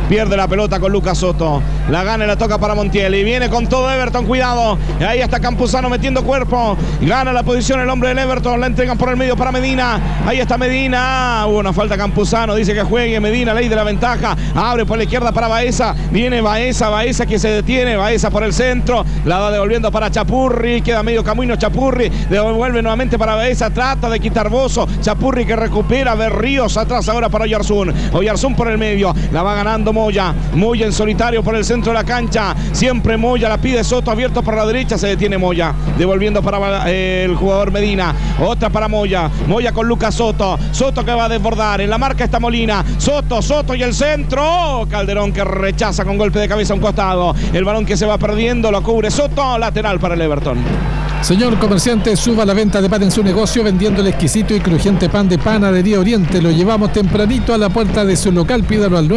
pelota con Lucas Soto. La gana y la toca para Montiel. Y viene con todo Everton, cuidado. Y ahí está Campuzano metiendo cuerpo. Gana la posición el hombre del Everton. La entregan por el medio para Medina. Ahí está Medina. Hubo una falta Campuzano. Dice que juegue Medina, ley de la ventaja. Abre por la izquierda para Baeza. Viene Baeza que se detiene. Baeza por el centro. La va devolviendo para Chapurri. Queda medio camino Chapurri. Devuelve nuevamente para Baeza. Trata de quitar Bozo. Chapurri que recupera. Berríos atrás ahora para Oyarzún. Oyarzún por el medio. La va ganando Moya. Moya en solitario por el centro de la cancha. Siempre Moya la pide Soto. Abierto por la derecha. Se detiene Moya. Devolviendo para el jugador Medina. Otra para Moya. Moya con Lucas Soto. Soto que va a desbordar. En la marca está Molina. Soto y el centro. Calderón que rechaza con golpe de cabeza a un costado. El balón que se va perdiendo. Lo cubre Soto. Lateral para el Everton.
Señor comerciante, suba la venta de pan en su negocio vendiendo el exquisito y crujiente pan de Panadería Oriente. Lo llevamos tempranito a la puerta de su local. Pídalo al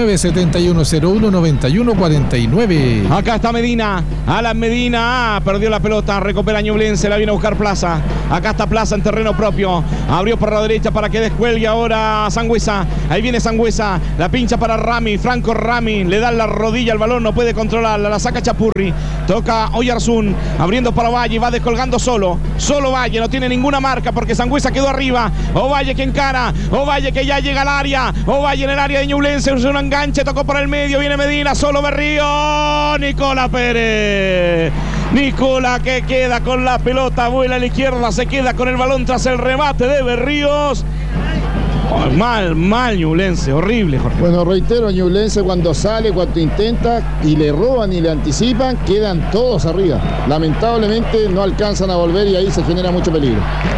971019149.
Acá está Medina. Alan Medina. Perdió la pelota. Recupera Ñublense. La viene a buscar Plaza. Acá está Plaza en terreno propio. Abrió por la derecha para que descuelgue ahora Sangüesa. Ahí viene Sangüesa. La pincha para Rami. Franco Rami. Le da la rodilla al balón. No puede controlarla. La saca Chapurri. Toca Oyarzún. Abriendo para Valle. Va descolgando solo Valle, no tiene ninguna marca porque Sangüesa quedó arriba. Ovalle que encara, Ovalle que ya llega al área, Ovalle en el área de Ñublense, un enganche, tocó por el medio, viene Medina, solo Berrío, Nicola Pérez. Nicola que queda con la pelota, vuela a la izquierda, se queda con el balón tras el remate de Berríos. Oh, mal Ñublense, horrible, Jorge.
Bueno, reitero, Ñublense cuando sale, cuando intenta y le roban y le anticipan, quedan todos arriba. Lamentablemente no alcanzan a volver y ahí se genera mucho peligro.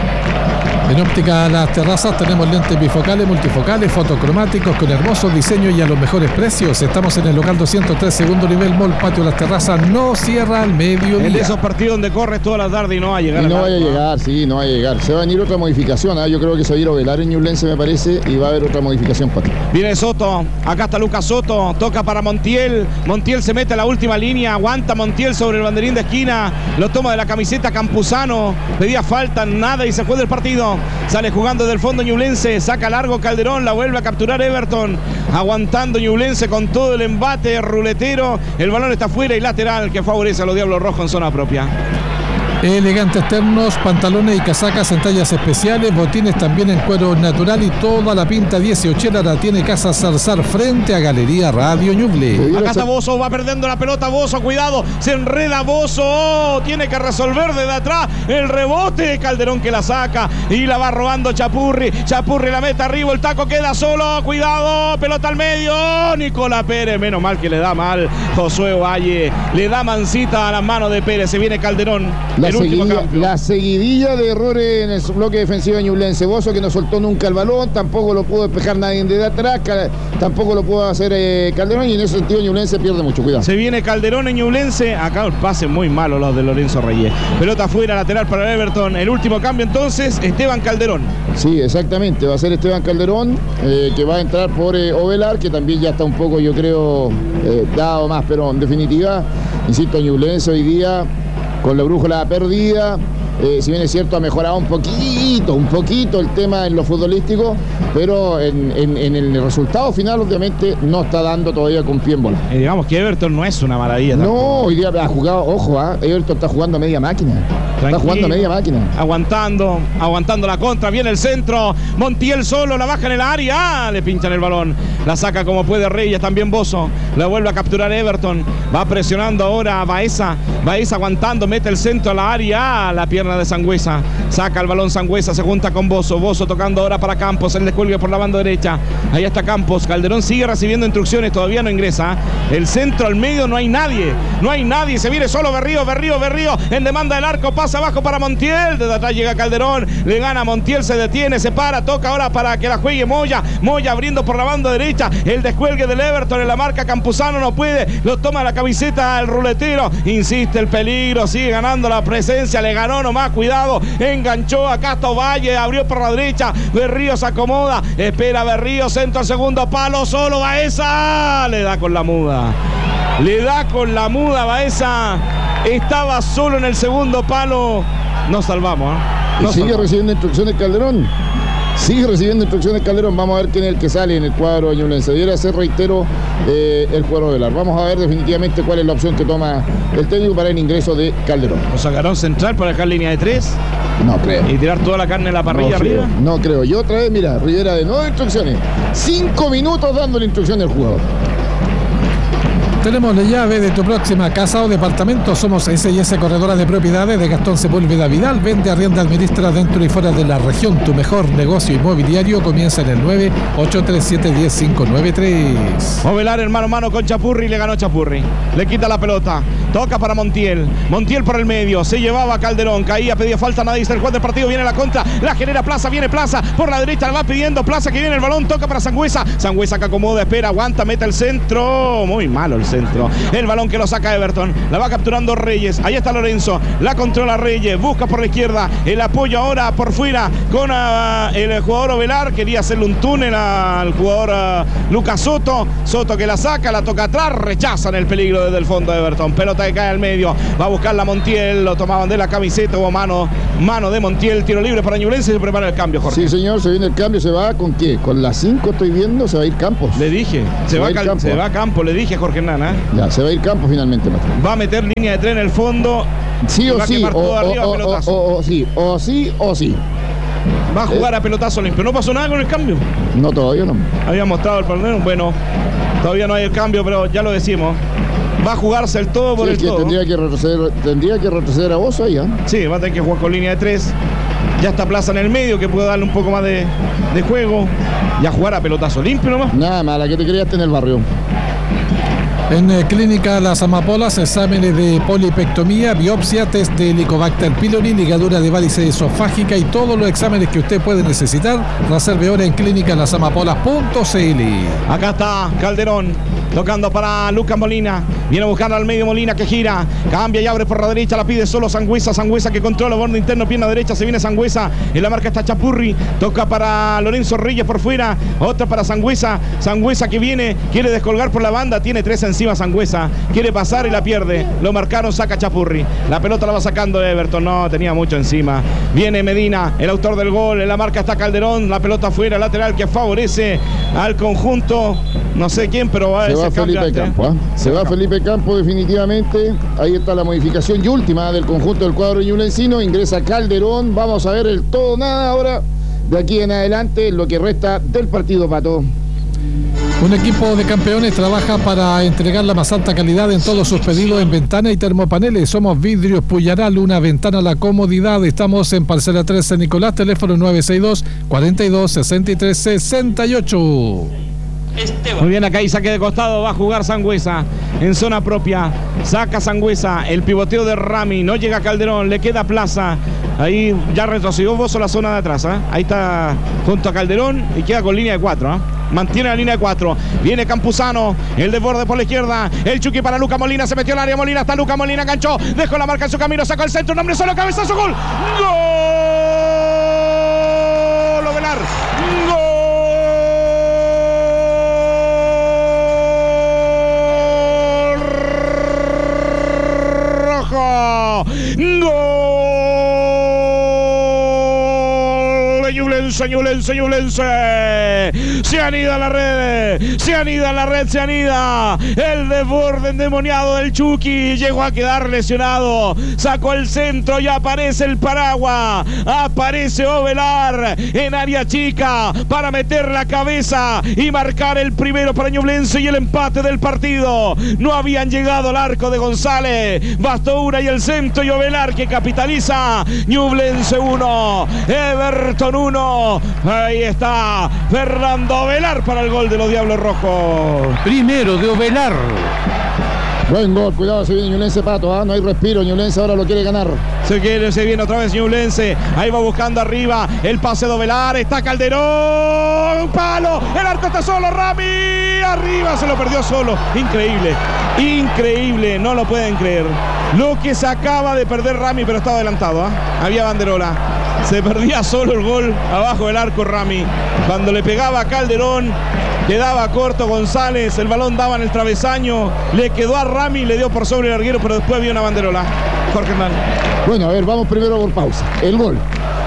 En Óptica Las Terrazas tenemos lentes bifocales, multifocales, fotocromáticos con hermosos diseños y a los mejores precios. Estamos en el local 203, segundo nivel, Mall Patio Las Terrazas. No cierra al mediodía.
En esos partidos donde corres toda la tarde y no va a llegar.
Y no vaya a llegar, sí, no va a llegar. Se va a venir otra modificación, ¿eh? Yo creo que se va a ir a Ovelar en Ñublense, me parece, y va a haber otra modificación, Pato.
Viene Soto, acá está Lucas Soto, toca para Montiel. Montiel se mete a la última línea, aguanta Montiel sobre el banderín de esquina, lo toma de la camiseta Campuzano, pedía falta, nada y se fue del partido. Sale jugando del fondo Ñublense, saca largo Calderón, la vuelve a capturar Everton, aguantando Ñublense con todo el embate ruletero. El balón está fuera y lateral que favorece a los Diablos Rojos en zona propia.
Elegantes ternos, pantalones y casacas en tallas especiales, botines también en cuero natural y toda la pinta 18 la tiene Casa Zarzar frente a Galería Radio Ñuble.
Acá está Bozo, va perdiendo la pelota Bozo, cuidado, se enreda Bozo, tiene que resolver desde atrás el rebote, Calderón que la saca y la va robando Chapurri la mete arriba, el taco queda solo, cuidado, pelota al medio, Nicola Pérez, menos mal que le da mal Josué Valle, le da mancita a las manos de Pérez, se viene Calderón.
La seguidilla de errores en el bloque defensivo de Ñublense. Bozo que no soltó nunca el balón, tampoco lo pudo despejar nadie desde atrás, tampoco lo pudo hacer Calderón, y en ese sentido Ñublense pierde mucho, cuidado.
Se viene Calderón en Ñublense, acá un pase muy malo los de Lorenzo Reyes. Pelota afuera, lateral para el Everton. El último cambio entonces, Esteban Calderón.
Sí, exactamente, va a ser Esteban Calderón, que va a entrar por Ovelar, que también ya está un poco, yo creo, dado más, pero en definitiva, insisto, Ñublense hoy día con la brújula perdida, si bien es cierto ha mejorado un poquito el tema en lo futbolístico, pero en el resultado final obviamente no está dando todavía con pie en bola.
Digamos que Everton no es una maravilla tampoco.
No, hoy día ha jugado, ojo, Everton está jugando a media máquina. Tranquilo, está jugando a media máquina.
Aguantando la contra, viene el centro, Montiel solo, la baja en el área, le pinchan el balón, la saca como puede Reyes, también Bozo, la vuelve a capturar Everton, va presionando ahora a Baeza aguantando, mete el centro a la área, la pierna de Sangüesa, saca el balón Sangüesa, se junta con Bozo tocando ahora para Campos, el descuelgue por la banda derecha, ahí está Campos, Calderón sigue recibiendo instrucciones, todavía no ingresa, el centro al medio, no hay nadie, se viene solo Berrío, en demanda del arco, pasa abajo para Montiel, desde atrás llega Calderón, le gana Montiel, se detiene, se para, toca ahora para que la juegue Moya abriendo por la banda derecha, el descuelgue del Everton en la marca, Campuzano no puede, lo toma la camiseta el ruletero, insiste el peligro, sigue ganando la presencia, le ganó nomás, cuidado, enganchó a Castro Valle, abrió por la derecha, Berrío se acomoda, espera Berrío, centro al segundo palo, solo Baeza, le da con la muda Baeza, estaba solo en el segundo palo, nos salvamos,
¿eh? Sigue recibiendo instrucciones Calderón. Sigue recibiendo instrucciones Calderón. Vamos a ver quién es el que sale en el cuadro de Ñublense. Debiera ser, reitero, el cuadro Ovelar. Vamos a ver definitivamente cuál es la opción que toma el técnico para el ingreso de Calderón.
¿O sacaron central para dejar línea de 3?
No creo.
¿Y tirar toda la carne en la parrilla arriba?
No creo. Y otra vez, mira, Rivera de nuevo instrucciones. 5 minutos dándole instrucción al jugador.
Tenemos la llave de tu próxima casa o departamento. Somos S&S Corredora de Propiedades de Gastón Sepúlveda Vidal. Vende, arrienda, administra dentro y fuera de la región. Tu mejor negocio inmobiliario comienza en el 9-837-10593.
Ovelar en mano a mano con Chapurri, le ganó Chapurri. Le quita la pelota. Toca para Montiel. Montiel por el medio. Se llevaba a Calderón. Caía, pedía falta. Nadie está el juez del partido. Viene la contra. La genera Plaza. Viene Plaza. Por la derecha la va pidiendo Plaza, que viene el balón. Toca para Sangüesa. Sangüesa que acomoda, espera, aguanta, mete el centro. Muy malo el centro. El balón que lo saca Everton. La va capturando Reyes. Ahí está Lorenzo. La controla Reyes. Busca por la izquierda. El apoyo ahora por fuera con el jugador Ovelar. Quería hacerle un túnel al jugador Lucas Soto. Soto que la saca, la toca atrás. Rechazan el peligro desde el fondo de Everton. Pelota que cae al medio. Va a buscar la Montiel. Lo tomaban de la camiseta. Hubo mano de Montiel. Tiro libre para Ñublense. Se prepara el cambio, Jorge.
Sí, señor. Se viene el cambio. ¿Se va con qué? Con las 5 estoy viendo. Se va a ir Campos.
Le dije. Se va a Campo. Le dije a Jorge Nana.
Ya, se va a ir Campos finalmente, maestro.
Va a meter línea de 3 en el fondo.
Sí o sí. O sí.
Va a jugar a pelotazo limpio. No pasó nada con el cambio.
No, todavía no.
Había mostrado el panel. Bueno, todavía no hay el cambio, pero ya lo decimos. Va a jugarse el todo por el todo.
Tendría que retroceder a Oso ahí, ¿eh?
Sí, va a tener que jugar con línea de 3. Ya está Plaza en el medio, que puede darle un poco más de juego. Y a jugar a pelotazo limpio nomás.
Nada más, la que te creaste en el barrio.
En Clínica Las Amapolas, exámenes de polipectomía, biopsia, test de Helicobacter pylori, ligadura de varices esofágica y todos los exámenes que usted puede necesitar. Reserve ahora en clínicalasamapolas.cl.
Acá está Calderón, tocando para Lucas Molina. Viene a buscar al medio Molina, que gira, cambia y abre por la derecha, la pide solo Sangüesa. Sangüesa que controla borde interno, pierna derecha, se viene Sangüesa. En la marca está Chapurri, toca para Lorenzo Reyes por fuera, otra para Sangüesa. Sangüesa que viene, quiere descolgar por la banda, tiene 3 encima Sangüesa, quiere pasar y la pierde. Lo marcaron, saca Chapurri. La pelota la va sacando Everton, no, tenía mucho encima. Viene Medina, el autor del gol, en la marca está Calderón, la pelota fuera, lateral que favorece al conjunto, no sé quién, pero va a
ser Felipe Campo, ¿eh? Se va Felipe Campo definitivamente. Ahí está la modificación y última del conjunto del cuadro ñublencino. Ingresa Calderón. Vamos a ver el todo nada ahora de aquí en adelante, lo que resta del partido, Pato.
Un equipo de campeones trabaja para entregar la más alta calidad en todos sus pedidos en ventanas y termopaneles. Somos Vidrios Puyaral, una ventana a la comodidad. Estamos en Parcela 3 San Nicolás, teléfono 962-42-63-68.
Muy bien, acá hay saque de costado, va a jugar Sangüesa en zona propia, saca Sangüesa, el pivoteo de Rami, no llega Calderón, le queda Plaza, ahí ya retrocedió Bozo la zona de atrás, ahí está junto a Calderón y queda con línea de 4, mantiene la línea de 4, viene Campuzano, el desborde por la izquierda, el Chucky para Lucas Molina, se metió al área Molina, está Lucas Molina, enganchó, dejó la marca en su camino, sacó el centro, un hombre solo, cabezazo, gol, ¡gol! Ovelar, ¡gol! ¡Gol! Ñublense. Se anida la red. El desborde endemoniado del Chucky. Llegó a quedar lesionado. Sacó el centro y aparece el paraguas. Aparece Ovelar en área chica para meter la cabeza y marcar el primero para Ñublense y el empate del partido. No habían llegado al arco de González. Bastó una y el centro y Ovelar que capitaliza. Ñublense 1, Everton 1. Ahí está Fernando Ovelar para el gol de los Diablos Rojos.
Primero de Ovelar.
Buen gol, cuidado, se viene Ñublense, Pato, no hay respiro, Ñublense ahora lo quiere ganar.
Se viene otra vez Ñublense, ahí va buscando arriba, el pase de Ovelar, está Calderón, palo, el arco está solo, Rami, arriba se lo perdió solo, increíble, no lo pueden creer. Lo que se acaba de perder Rami, pero estaba adelantado, había banderola. Se perdía solo el gol abajo del arco Rami. Cuando le pegaba a Calderón, quedaba corto González, el balón daba en el travesaño, le quedó a Rami, le dio por sobre el larguero, pero después había una banderola. Jorge Hernán.
Bueno, a ver, vamos primero por pausa. El gol.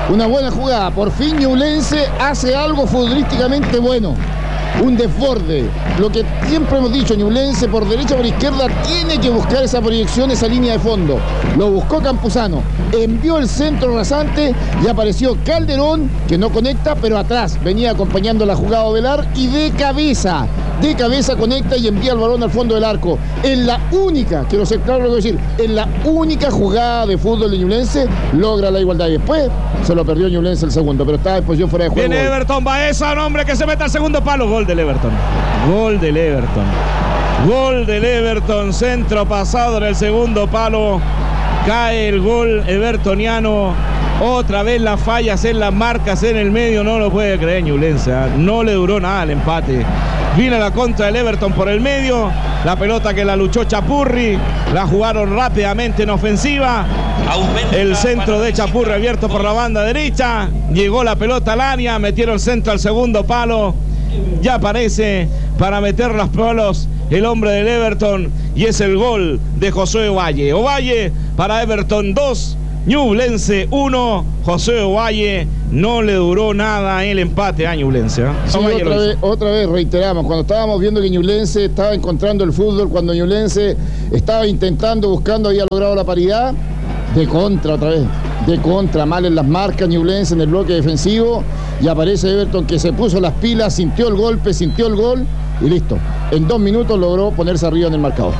Una buena jugada. Por fin Ñublense hace algo futbolísticamente bueno. Un desborde. Lo que siempre hemos dicho, Ñublense por derecha, por izquierda, tiene que buscar esa proyección, esa línea de fondo. Lo buscó Campuzano. Envió el centro rasante y apareció Calderón, que no conecta, pero atrás venía acompañando la jugada Ovelar y de cabeza conecta y envía el balón al fondo del arco. En la única, quiero ser claro lo que voy a decir, en la única jugada de fútbol de Ñublense logra la igualdad. Y después se lo perdió Ñublense el segundo, pero estaba en posición fuera de juego.
Viene Everton Baeza, un hombre que se mete al segundo palo. Gol del Everton. Gol del Everton. Gol del Everton. Centro pasado en el segundo palo. Cae el gol evertoniano. Otra vez las fallas en las marcas en el medio. No lo puede creer Ñublense. No le duró nada el empate. Vino la contra del Everton por el medio. La pelota que la luchó Chapurri. La jugaron rápidamente en ofensiva. El centro de Chapurri abierto por la banda derecha. Llegó la pelota al área. Metieron el centro al segundo palo. Ya aparece para meter los palos el hombre del Everton. Y es el gol de José Ovalle. Ovalle para Everton 2. Ñublense 1. José Ovalle. No le duró nada el empate a Ñublense.
Sí, otra vez reiteramos, cuando estábamos viendo que Ñublense estaba encontrando el fútbol, cuando Ñublense estaba intentando, buscando, había logrado la paridad, de contra otra vez, de contra, mal en las marcas Ñublense en el bloque defensivo, y aparece Everton que se puso las pilas, sintió el golpe, sintió el gol, y listo. En 2 minutos logró ponerse arriba en el marcador.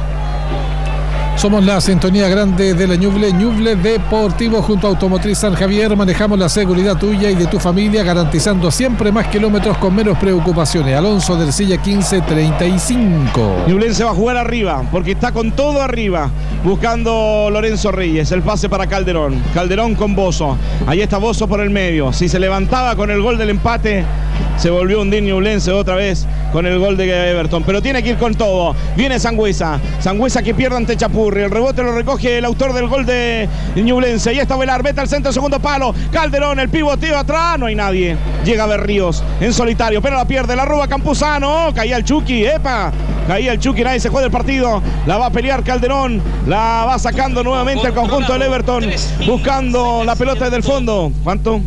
Somos la sintonía grande de la Ñuble, Ñuble Deportivo junto a Automotriz San Javier. Manejamos la seguridad tuya y de tu familia, garantizando siempre más kilómetros con menos preocupaciones. Alonso del Silla 1535.
Ñublense va a jugar arriba, porque está con todo arriba, buscando Lorenzo Reyes. El pase para Calderón. Calderón con Bozo. Ahí está Bozo por el medio. Si se levantaba con el gol del empate, se volvió a hundir Ñublense otra vez con el gol de Everton. Pero tiene que ir con todo. Viene Sangüesa. Sangüesa que pierde ante Chapurri. El rebote lo recoge el autor del gol de Ñublense. Ahí está Ovelar. Vete al centro, segundo palo. Calderón, el pivoteo atrás. No hay nadie. Llega Berríos en solitario, pero la pierde. La roba Campuzano. Caía el Chucky. ¡Epa! Caía el Chucky. Nadie se juega el partido. La va a pelear Calderón. La va sacando nuevamente el conjunto del Everton. Buscando la pelota desde el fondo. ¿Cuánto?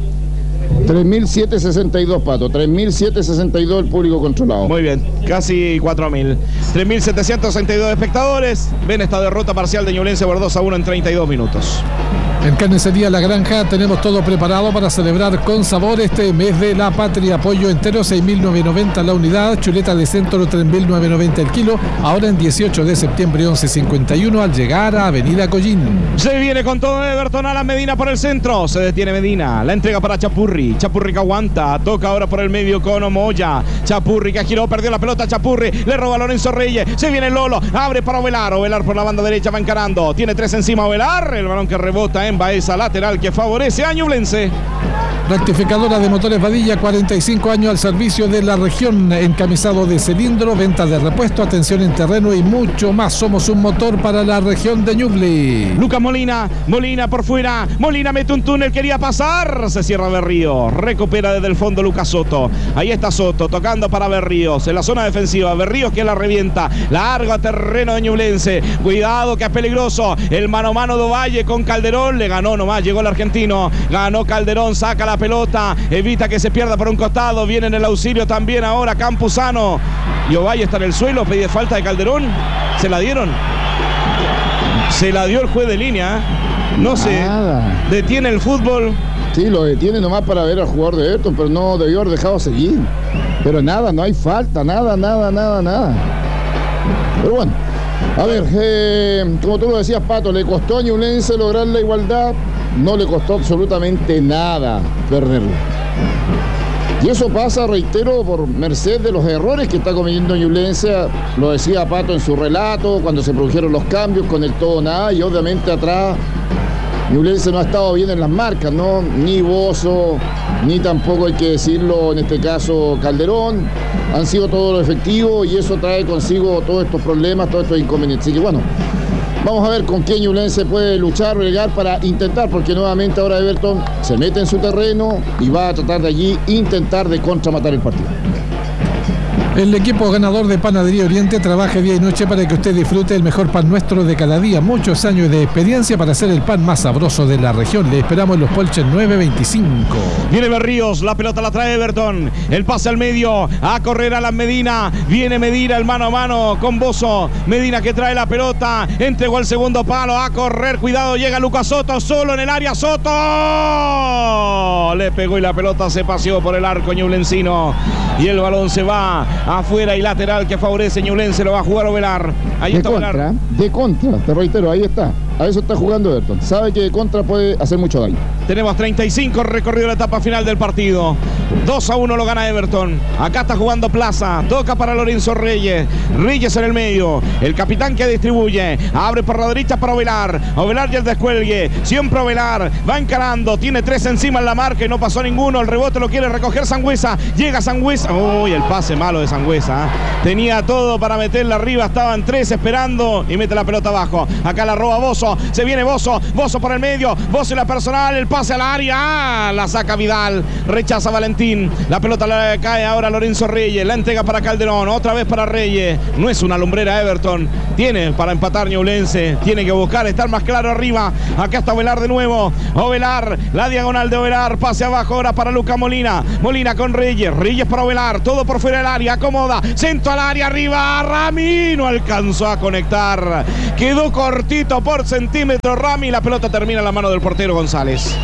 3.762, Pato. 3.762 el público controlado.
Muy bien, casi 4.000. 3.762 espectadores. Ven esta derrota parcial de Ñublense por 2-1 en 32 minutos.
En Carnicería La Granja tenemos todo preparado para celebrar con sabor este mes de la patria. Pollo entero 6.990 la unidad, chuleta de centro 3.990 el kilo, ahora en 18 de septiembre 11.51 al llegar a Avenida Collín.
Se viene con todo Everton. Alan Medina por el centro, se detiene Medina, la entrega para Chapurri. Chapurri que aguanta, toca ahora por el medio con Omoya. Chapurri que giró, perdió la pelota. Chapurri le roba a Lorenzo Reyes, se viene Lolo, abre para Ovelar. Ovelar por la banda derecha va encarando, tiene 3 encima Ovelar, el balón que rebota en Baeza, lateral que favorece a Ñublense.
Rectificadora de motores Vadilla, 45 años al servicio de la región, encamisado de cilindro, venta de repuesto, atención en terreno y mucho más. Somos un motor para la región de Ñuble.
Lucas Molina, Molina por fuera, Molina mete un túnel, quería pasar, se cierra Berríos, recupera desde el fondo Lucas Soto. Ahí está Soto, tocando para Berríos, en la zona defensiva, Berríos que la revienta, largo a terreno de Ñublense, cuidado que es peligroso, el mano a mano de Ovalle con Calderón, le ganó nomás, llegó el argentino, ganó Calderón, saca la pelota, evita que se pierda por un costado, viene en el auxilio también ahora Campuzano, y Ovalle está en el suelo, pide falta de Calderón, se la dieron, se la dio el juez de línea, no sé, detiene el fútbol.
Sí, lo detiene nomás para ver al jugador de Everton, pero no debió haber dejado seguir, pero nada, no hay falta, nada. Pero bueno, a ver, como tú lo decías, Pato, le costó a Ñublense lograr la igualdad, no le costó absolutamente nada perderlo. Y eso pasa, reitero, por merced de los errores que está cometiendo Ñublense. Lo decía Pato en su relato, cuando se produjeron los cambios con el todo nada, y obviamente atrás Ñublense no ha estado bien en las marcas, ¿no? Ni Bozo, ni tampoco hay que decirlo en este caso Calderón, han sido todos los efectivos y eso trae consigo todos estos problemas, todos estos inconvenientes. Así que bueno, vamos a ver con qué Ñublense puede luchar, bregar para intentar, porque nuevamente ahora Everton se mete en su terreno y va a tratar de allí intentar de contramatar el partido.
El equipo ganador de Panadería Oriente trabaja día y noche para que usted disfrute el mejor pan nuestro de cada día. Muchos años de experiencia para hacer el pan más sabroso de la región. Le esperamos en Los Polches 925.
Viene Berríos, la pelota la trae Everton. El pase al medio, a correr Alan Medina. Viene Medina, el mano a mano con Bozo. Medina que trae la pelota, entregó el segundo palo, a correr, cuidado, llega Lucas Soto, solo en el área, Soto. Le pegó y la pelota se paseó por el arco ñublencino. Y el balón se va afuera y lateral que favorece Ñublense, lo va a jugar Ovelar. Ahí está Ovelar.
De contra, te reitero, ahí está. A eso está jugando Everton. Sabe que de contra puede hacer mucho daño.
Tenemos 35 recorrido la etapa final del partido. 2-1 lo gana Everton. Acá está jugando Plaza. Toca para Lorenzo Reyes. Reyes en el medio. El capitán que distribuye. Abre por la derecha para Ovelar. Ovelar y el descuelgue. Siempre Ovelar. Va encarando. Tiene 3 encima en la marca y no pasó ninguno. El rebote lo quiere recoger Sangüesa. Llega Sangüesa. Uy, el pase malo de Sangüesa. Tenía todo para meterla arriba. Estaban 3 esperando y mete la pelota abajo. Acá la roba Bozo. Se viene Bozo. Bozo por el medio. Bozo y la personal. El pase al área. La saca Vidal. Rechaza Valentín. La pelota la cae ahora Lorenzo Reyes. La entrega para Calderón. Otra vez para Reyes. No es una lumbrera Everton. Tiene para empatar Ñublense. Tiene que buscar estar más claro arriba. Acá está Ovelar de nuevo. Ovelar. La diagonal de Ovelar. Pase abajo ahora para Luca Molina. Molina con Reyes. Reyes para Ovelar. Todo por fuera del área. Acomoda. Centro al área arriba. Rami no alcanzó a conectar. Quedó cortito por centímetro Rami. La pelota termina en la mano del portero González.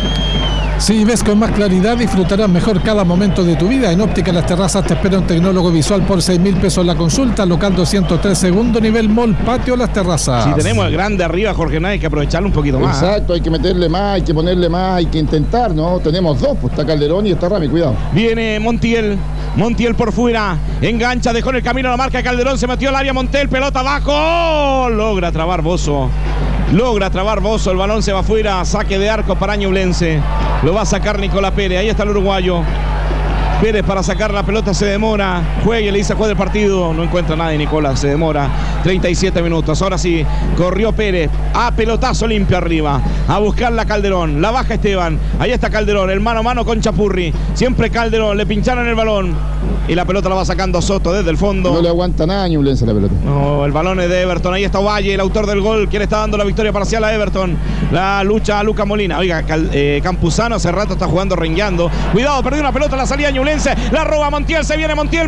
Si ves con más claridad, disfrutarás mejor cada momento de tu vida. En Óptica Las Terrazas te espera un tecnólogo visual por 6.000 pesos la consulta. Local 203, segundo nivel, Mall Patio Las Terrazas.
Si tenemos el grande arriba, Jorge, no hay que aprovecharlo un poquito más.
Exacto, hay que meterle más, hay que ponerle más, hay que intentar, ¿no? Tenemos 2, pues está Calderón y está Rami, cuidado.
Viene Montiel. Montiel por fuera, engancha, dejó en el camino la marca de Calderón, se metió al área Montiel, pelota abajo, logra trabar Bozo. Logra trabar Bozo, el balón se va afuera, saque de arco para Ñublense. Lo va a sacar Nicolás Pérez, ahí está el uruguayo. Pérez para sacar la pelota se demora. Juegue, le dice juega el partido. No encuentra nada de Nicolás, se demora. 37 minutos. Ahora sí, corrió Pérez. A pelotazo limpio arriba. A buscarla Calderón. La baja Esteban. Ahí está Calderón, el mano a mano con Chapurri. Siempre Calderón, le pincharon el balón. Y la pelota la va sacando Soto desde el fondo.
No le aguanta nada a Ñublense la pelota.
No, el balón es de Everton. Ahí está Valle, el autor del gol, que le está dando la victoria parcial a Everton. La lucha a Luca Molina. Oiga, Campuzano hace rato está jugando rengueando. Cuidado, perdió una pelota, la salida Ñublense. La roba Montiel, se viene Montiel.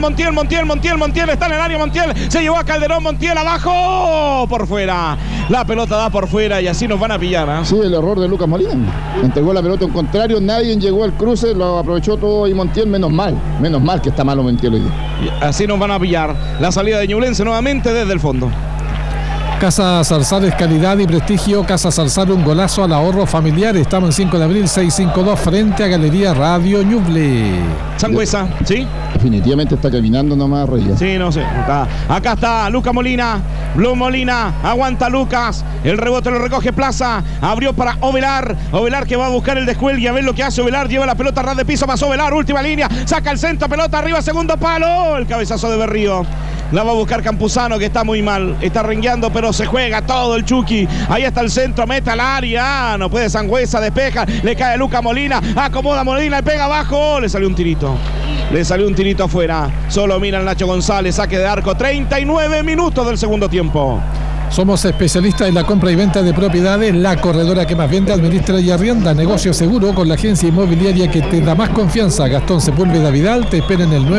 Está en el área Montiel. Se llevó a Calderón, Montiel abajo. Por fuera. La pelota da por fuera y así nos van a pillar, ¿eh?
Sí, el error de Lucas Molina. Entregó la pelota en contrario, nadie llegó al cruce, lo aprovechó todo y Montiel, menos mal que está malo Montiel hoy día.
Así nos van a pillar. La salida de Ñublense nuevamente desde el fondo.
Casa Zarzar es calidad y prestigio. Casa Zarzar, un golazo al ahorro familiar. Estamos en 5 de abril 652 frente a Galería Radio Ñuble.
Sangüesa, ¿sí?
Definitivamente está caminando nomás Reyes.
Sí, no sé. Acá está Luca Molina. Blue Molina, aguanta Lucas. El rebote lo recoge Plaza. Abrió para Ovelar. Ovelar que va a buscar el descuelgue. A ver lo que hace Ovelar. Lleva la pelota a ras de piso. Pasó Ovelar, última línea. Saca el centro, pelota arriba, segundo palo. El cabezazo de Berrío. La va a buscar Campuzano, que está muy mal. Está rengueando, pero se juega todo el Chucky. Ahí está el centro, mete al área. No puede Sangüesa, despeja. Le cae Luca Molina. Acomoda Molina, le pega abajo. Le salió un tirito. Le salió un tirito afuera. Solo mira el Nacho González. Saque de arco. 39 minutos del segundo tiempo.
Somos especialistas en la compra y venta de propiedades. La corredora que más vende, administra y arrienda. Negocio seguro con la agencia inmobiliaria que te da más confianza. Gastón Sepúlveda Vidal te espera en el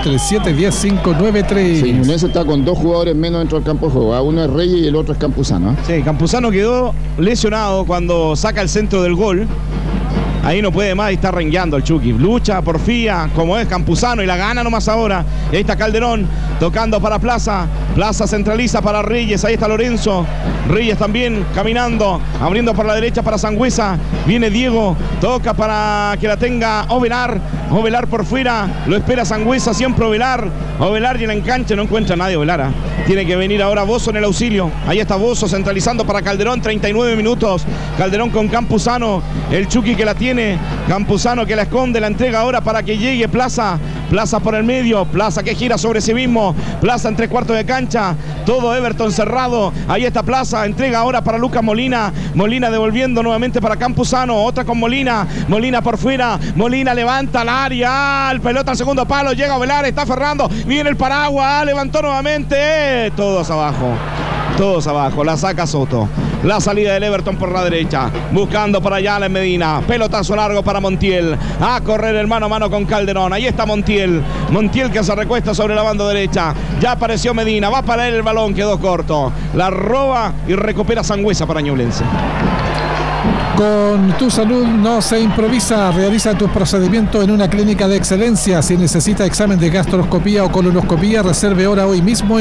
9837-10593.
Sí, Ñublense está con 2 jugadores menos dentro del campo de juego. Uno es Reyes y el otro es Campuzano.
Sí, Campuzano quedó lesionado cuando saca el centro del gol. Ahí no puede más y está rengueando el Chucky. Lucha, porfía, como es Campuzano y la gana nomás ahora. Y ahí está Calderón tocando para Plaza. Plaza centraliza para Reyes. Ahí está Lorenzo. Reyes también caminando, abriendo por la derecha para Sangüesa. Viene Diego, toca para que la tenga Ovelar. Ovelar por fuera, lo espera Sangüesa, siempre Ovelar. Ovelar y en la enganche no encuentra a nadie Ovelar. Tiene que venir ahora Bozo en el auxilio. Ahí está Bozo centralizando para Calderón, 39 minutos. Calderón con Campuzano, el Chucky que la tiene. Campuzano que la esconde, la entrega ahora para que llegue Plaza. Plaza por el medio, Plaza que gira sobre sí mismo, Plaza en 3/4 de cancha, todo Everton cerrado. Ahí está Plaza, entrega ahora para Lucas Molina. Molina devolviendo nuevamente para Campuzano, otra con Molina. Molina por fuera, Molina levanta al área, el pelota al segundo palo, llega Ovelar, está Ferrando, viene el paraguas, levantó nuevamente, todos abajo, la saca Soto. La salida del Everton por la derecha, buscando para allá a Medina, pelotazo largo para Montiel, a correr el mano a mano con Calderón. Ahí está Montiel que se recuesta sobre la banda derecha, ya apareció Medina, va para él el balón, quedó corto, la roba y recupera Sangüesa para Ñublense.
Con tu salud no se improvisa. Realiza tus procedimientos en una clínica de excelencia. Si necesita examen de gastroscopía o colonoscopía, reserve hora hoy mismo en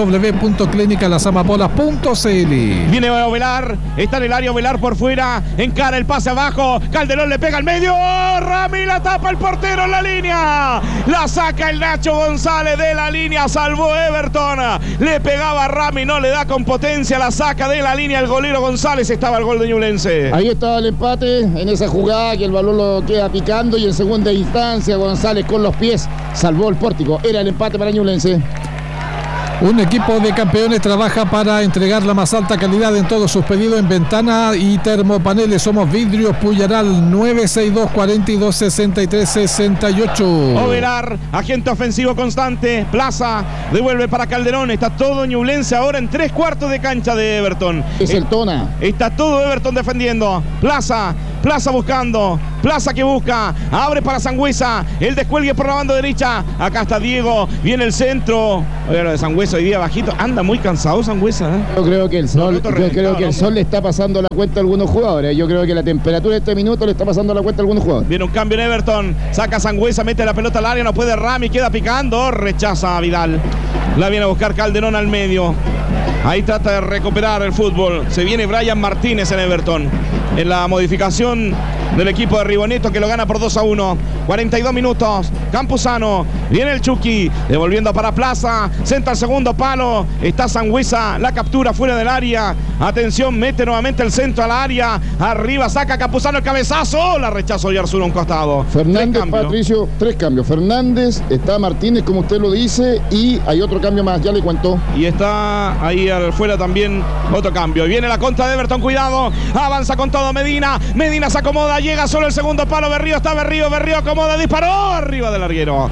www.clinicalasamapolas.cl.
Viene Ovelar, está en el área Ovelar por fuera, encara el pase abajo, Calderón le pega al medio, Rami la tapa el portero en la línea, la saca el Nacho González de la línea, salvó Everton, le pegaba a Rami, no le da con potencia, la saca de la línea el golero González, estaba el gol de Ñublense.
Ahí estaba el empate en esa jugada que el balón lo queda picando y en segunda instancia González con los pies salvó el pórtico. Era el empate para Ñublense.
Un equipo de campeones trabaja para entregar la más alta calidad en todos sus pedidos en ventana y termopaneles. Somos Vidrios Puyaral, 962 42 63 68.
Ovelar, agente ofensivo constante. Plaza, devuelve para Calderón. Está todo Ñublense ahora en 3/4 de cancha de Everton.
Es el Tona.
Está todo Everton defendiendo. Plaza buscando. Plaza que busca. Abre para Sangüesa. El descuelgue por la banda derecha. Acá está Diego. Viene el centro. Oye, lo de Sangüesa hoy día bajito. Anda muy cansado Sangüesa, ¿eh?
Yo creo que el sol, le está pasando la cuenta a algunos jugadores. Yo creo que la temperatura de este minuto le está pasando la cuenta a algunos jugadores.
Viene un cambio en Everton. Saca Sangüesa, mete la pelota al área. No puede Rami. Queda picando. Rechaza a Vidal. La viene a buscar Calderón al medio. Ahí trata de recuperar el fútbol. Se viene Brian Martínez en Everton. En la modificación del equipo de Riboneto que lo gana por 2-1. 42 minutos. Campuzano. Viene el Chucky. Devolviendo para Plaza. Senta el segundo palo. Está Sangüesa. La captura fuera del área. Atención. Mete nuevamente el centro al área. Arriba saca Campuzano el cabezazo. La rechazó Yarzún a un costado.
Fernández, Patricio. 3 cambios. Fernández. Está Martínez como usted lo dice. Y hay otro cambio más. Ya le cuento.
Y está ahí afuera también otro cambio. Y viene la contra de Everton. Cuidado. Avanza con todo Medina. Medina se acomoda. Llega solo el segundo palo. Berrío está Berrío acomoda. Disparó. Arriba del larguero.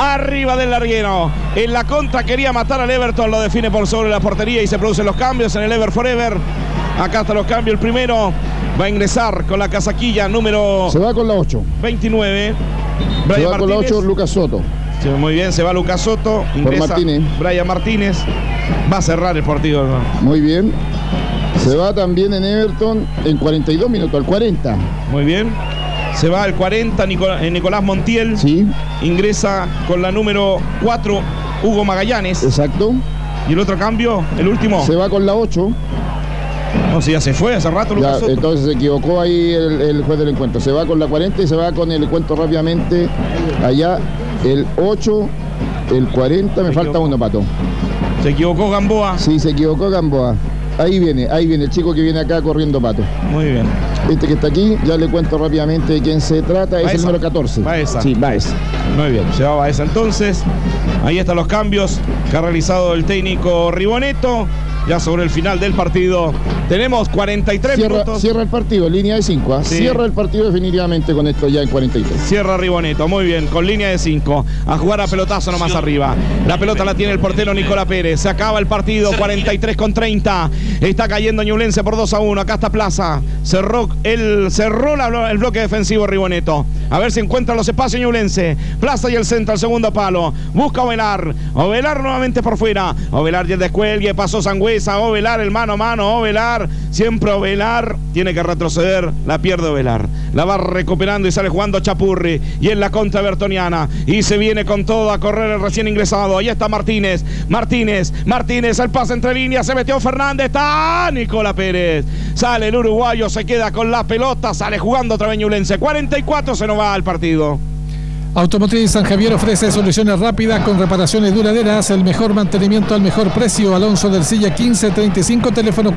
En la contra quería matar al Everton. Lo define por sobre la portería y se producen los cambios en el Ever Forever. Acá están los cambios. El primero va a ingresar con la casaquilla número...
Se va con la 8.
29.
Se va con la 8 Lucas Soto.
Sí, muy bien, se va Lucas Soto. Ingresa
Martínez.
Brian Martínez. Va a cerrar el partido.
Muy bien. Se va también en Everton en 42 minutos, al 40.
Muy bien. Se va al 40 Nicolás Montiel.
Sí.
Ingresa con la número 4 Hugo Magallanes.
Exacto.
Y el otro cambio, el último.
Se va con la 8.
No, si ya se fue hace rato Lucas Soto.
Entonces se equivocó ahí el juez del encuentro. Se va con la 40 y se va con el cuento rápidamente. Allá el 8, el 40. Me falta uno, Pato.
Se equivocó Gamboa.
Sí, se equivocó Gamboa. Ahí viene el chico que viene acá corriendo, Pato.
Muy bien.
Este que está aquí, ya le cuento rápidamente de quién se trata, es el número 14.
Baeza.
Sí, Baeza.
Muy bien, se va Baeza entonces. Ahí están los cambios que ha realizado el técnico Riboneto. Ya sobre el final del partido. Tenemos 43 minutos.
Cierra el partido, línea de 5.
Sí.
Cierra el partido definitivamente con esto ya en 43.
Cierra Riboneto, muy bien, con línea de 5. A jugar a pelotazo nomás arriba. La pelota la tiene el portero Nicolás Pérez. Se acaba el partido, 43-30. Está cayendo Ñublense por 2-1. Acá está Plaza. Cerró el bloque defensivo Riboneto. A ver si encuentran los espacios Ñublense. Plaza y el centro, el segundo palo. Busca Ovelar. Ovelar nuevamente por fuera. Ovelar y el descuelgue. Pasó Sangüesa. Ovelar el mano a mano. Ovelar. Siempre Ovelar. Tiene que retroceder. La pierde Ovelar. La va recuperando y sale jugando Chapurri. Y en la contra bertoniana. Y se viene con todo a correr el recién ingresado. Ahí está Martínez. Martínez. El pase entre líneas. Se metió Fernández. Está Nicolás Pérez. Sale el uruguayo. Se queda con la pelota. Sale jugando otra vez Ñublense. 44 se nos va al partido.
Automotriz San Javier ofrece soluciones rápidas con reparaciones duraderas, el mejor mantenimiento al mejor precio. Alonso del Silla 1535, teléfono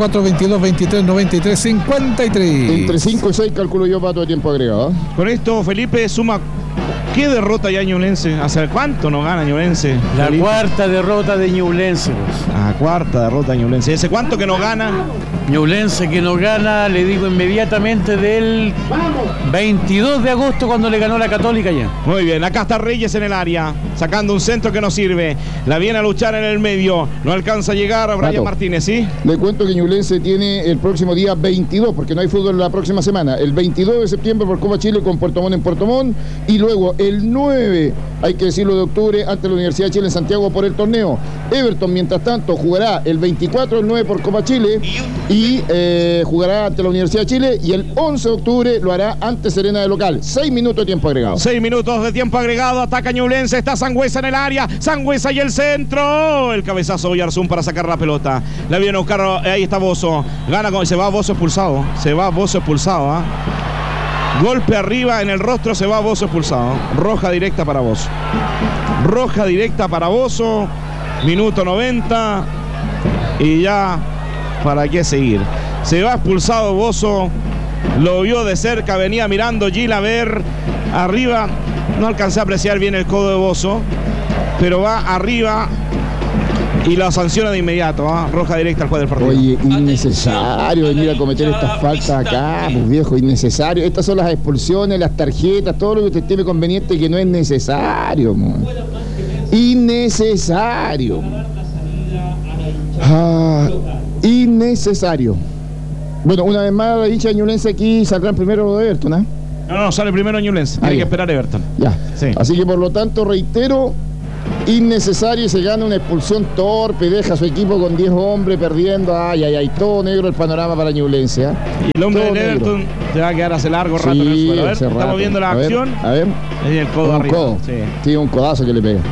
422-23-93-53.
Entre 5 y 6 calculo yo, Pato, de tiempo agregado.
Con esto Felipe suma ¿Qué derrota ya Ñublense? ¿Hace cuánto no gana Ñublense?
La
Felipe.
cuarta derrota de Ñublense, pues.
Ah, cuarta derrota de Ñublense. ¿Hace cuánto que no gana?
Ñublense que no gana, le digo inmediatamente, del 22 de agosto cuando le ganó la Católica ya.
Muy bien, acá está Reyes en el área, sacando un centro que no sirve. La viene a luchar en el medio. No alcanza a llegar a Brian
Rato.
Martínez, ¿sí?
Le cuento que Ñublense tiene el próximo día 22, porque no hay fútbol la próxima semana. El 22 de septiembre por Copa Chile con Puerto Montt en Puerto Montt. Y luego el 9, hay que decirlo, de octubre ante la Universidad de Chile en Santiago por el torneo. Everton, mientras tanto, jugará el 24 del 9 por Copa Chile y jugará ante la Universidad de Chile. Y el 11 de octubre lo hará ante Serena de local. 6 minutos de tiempo agregado.
6 minutos de tiempo agregado. Ataca Ñublense. Está Sangüesa en el área. Sangüesa y el centro. El cabezazo de Oyarzún para sacar la pelota. La viene a buscar. Ahí está Bozo. Gana con. Se va Bozo expulsado. Se va Bozo expulsado. ¿Ah? Golpe arriba en el rostro. Se va Bozo expulsado. Roja directa para Bozo. Roja directa para Bozo. Minuto 90. Y ya. ¿Para qué seguir? Se va expulsado Bozo. Lo vio de cerca. Venía mirando Gil a ver. Arriba. No alcancé a apreciar bien el codo de Bozo. Pero va arriba. Y la sanciona de inmediato, ¿eh? Roja directa al juez del partido.
Oye, innecesario venir a cometer estas faltas acá, pues viejo, innecesario. Estas son las expulsiones, las tarjetas, todo lo que usted estime conveniente que no es necesario, man. Innecesario. Innecesario. Bueno, una vez más la hincha de Ñublense aquí saldrán primero de Everton, ¿eh?
No, sale primero Ñublense. Tiene que esperar Everton.
Ya.
Sí.
Así que por lo tanto, reitero, innecesario, y se gana una expulsión torpe, deja a su equipo con 10 hombres perdiendo. Ay, todo negro el panorama para Ñublense, ¿eh?
Y el hombre
Todo
del
negro.
Everton te va a quedar hace largo rato
Sí,
en el suelo. A ver,
hace
estamos
rato.
viendo la
A ver,
acción.
a ver.
Es el codo
Un
arriba.
codo.
Sí.
Sí, un codazo que le pega.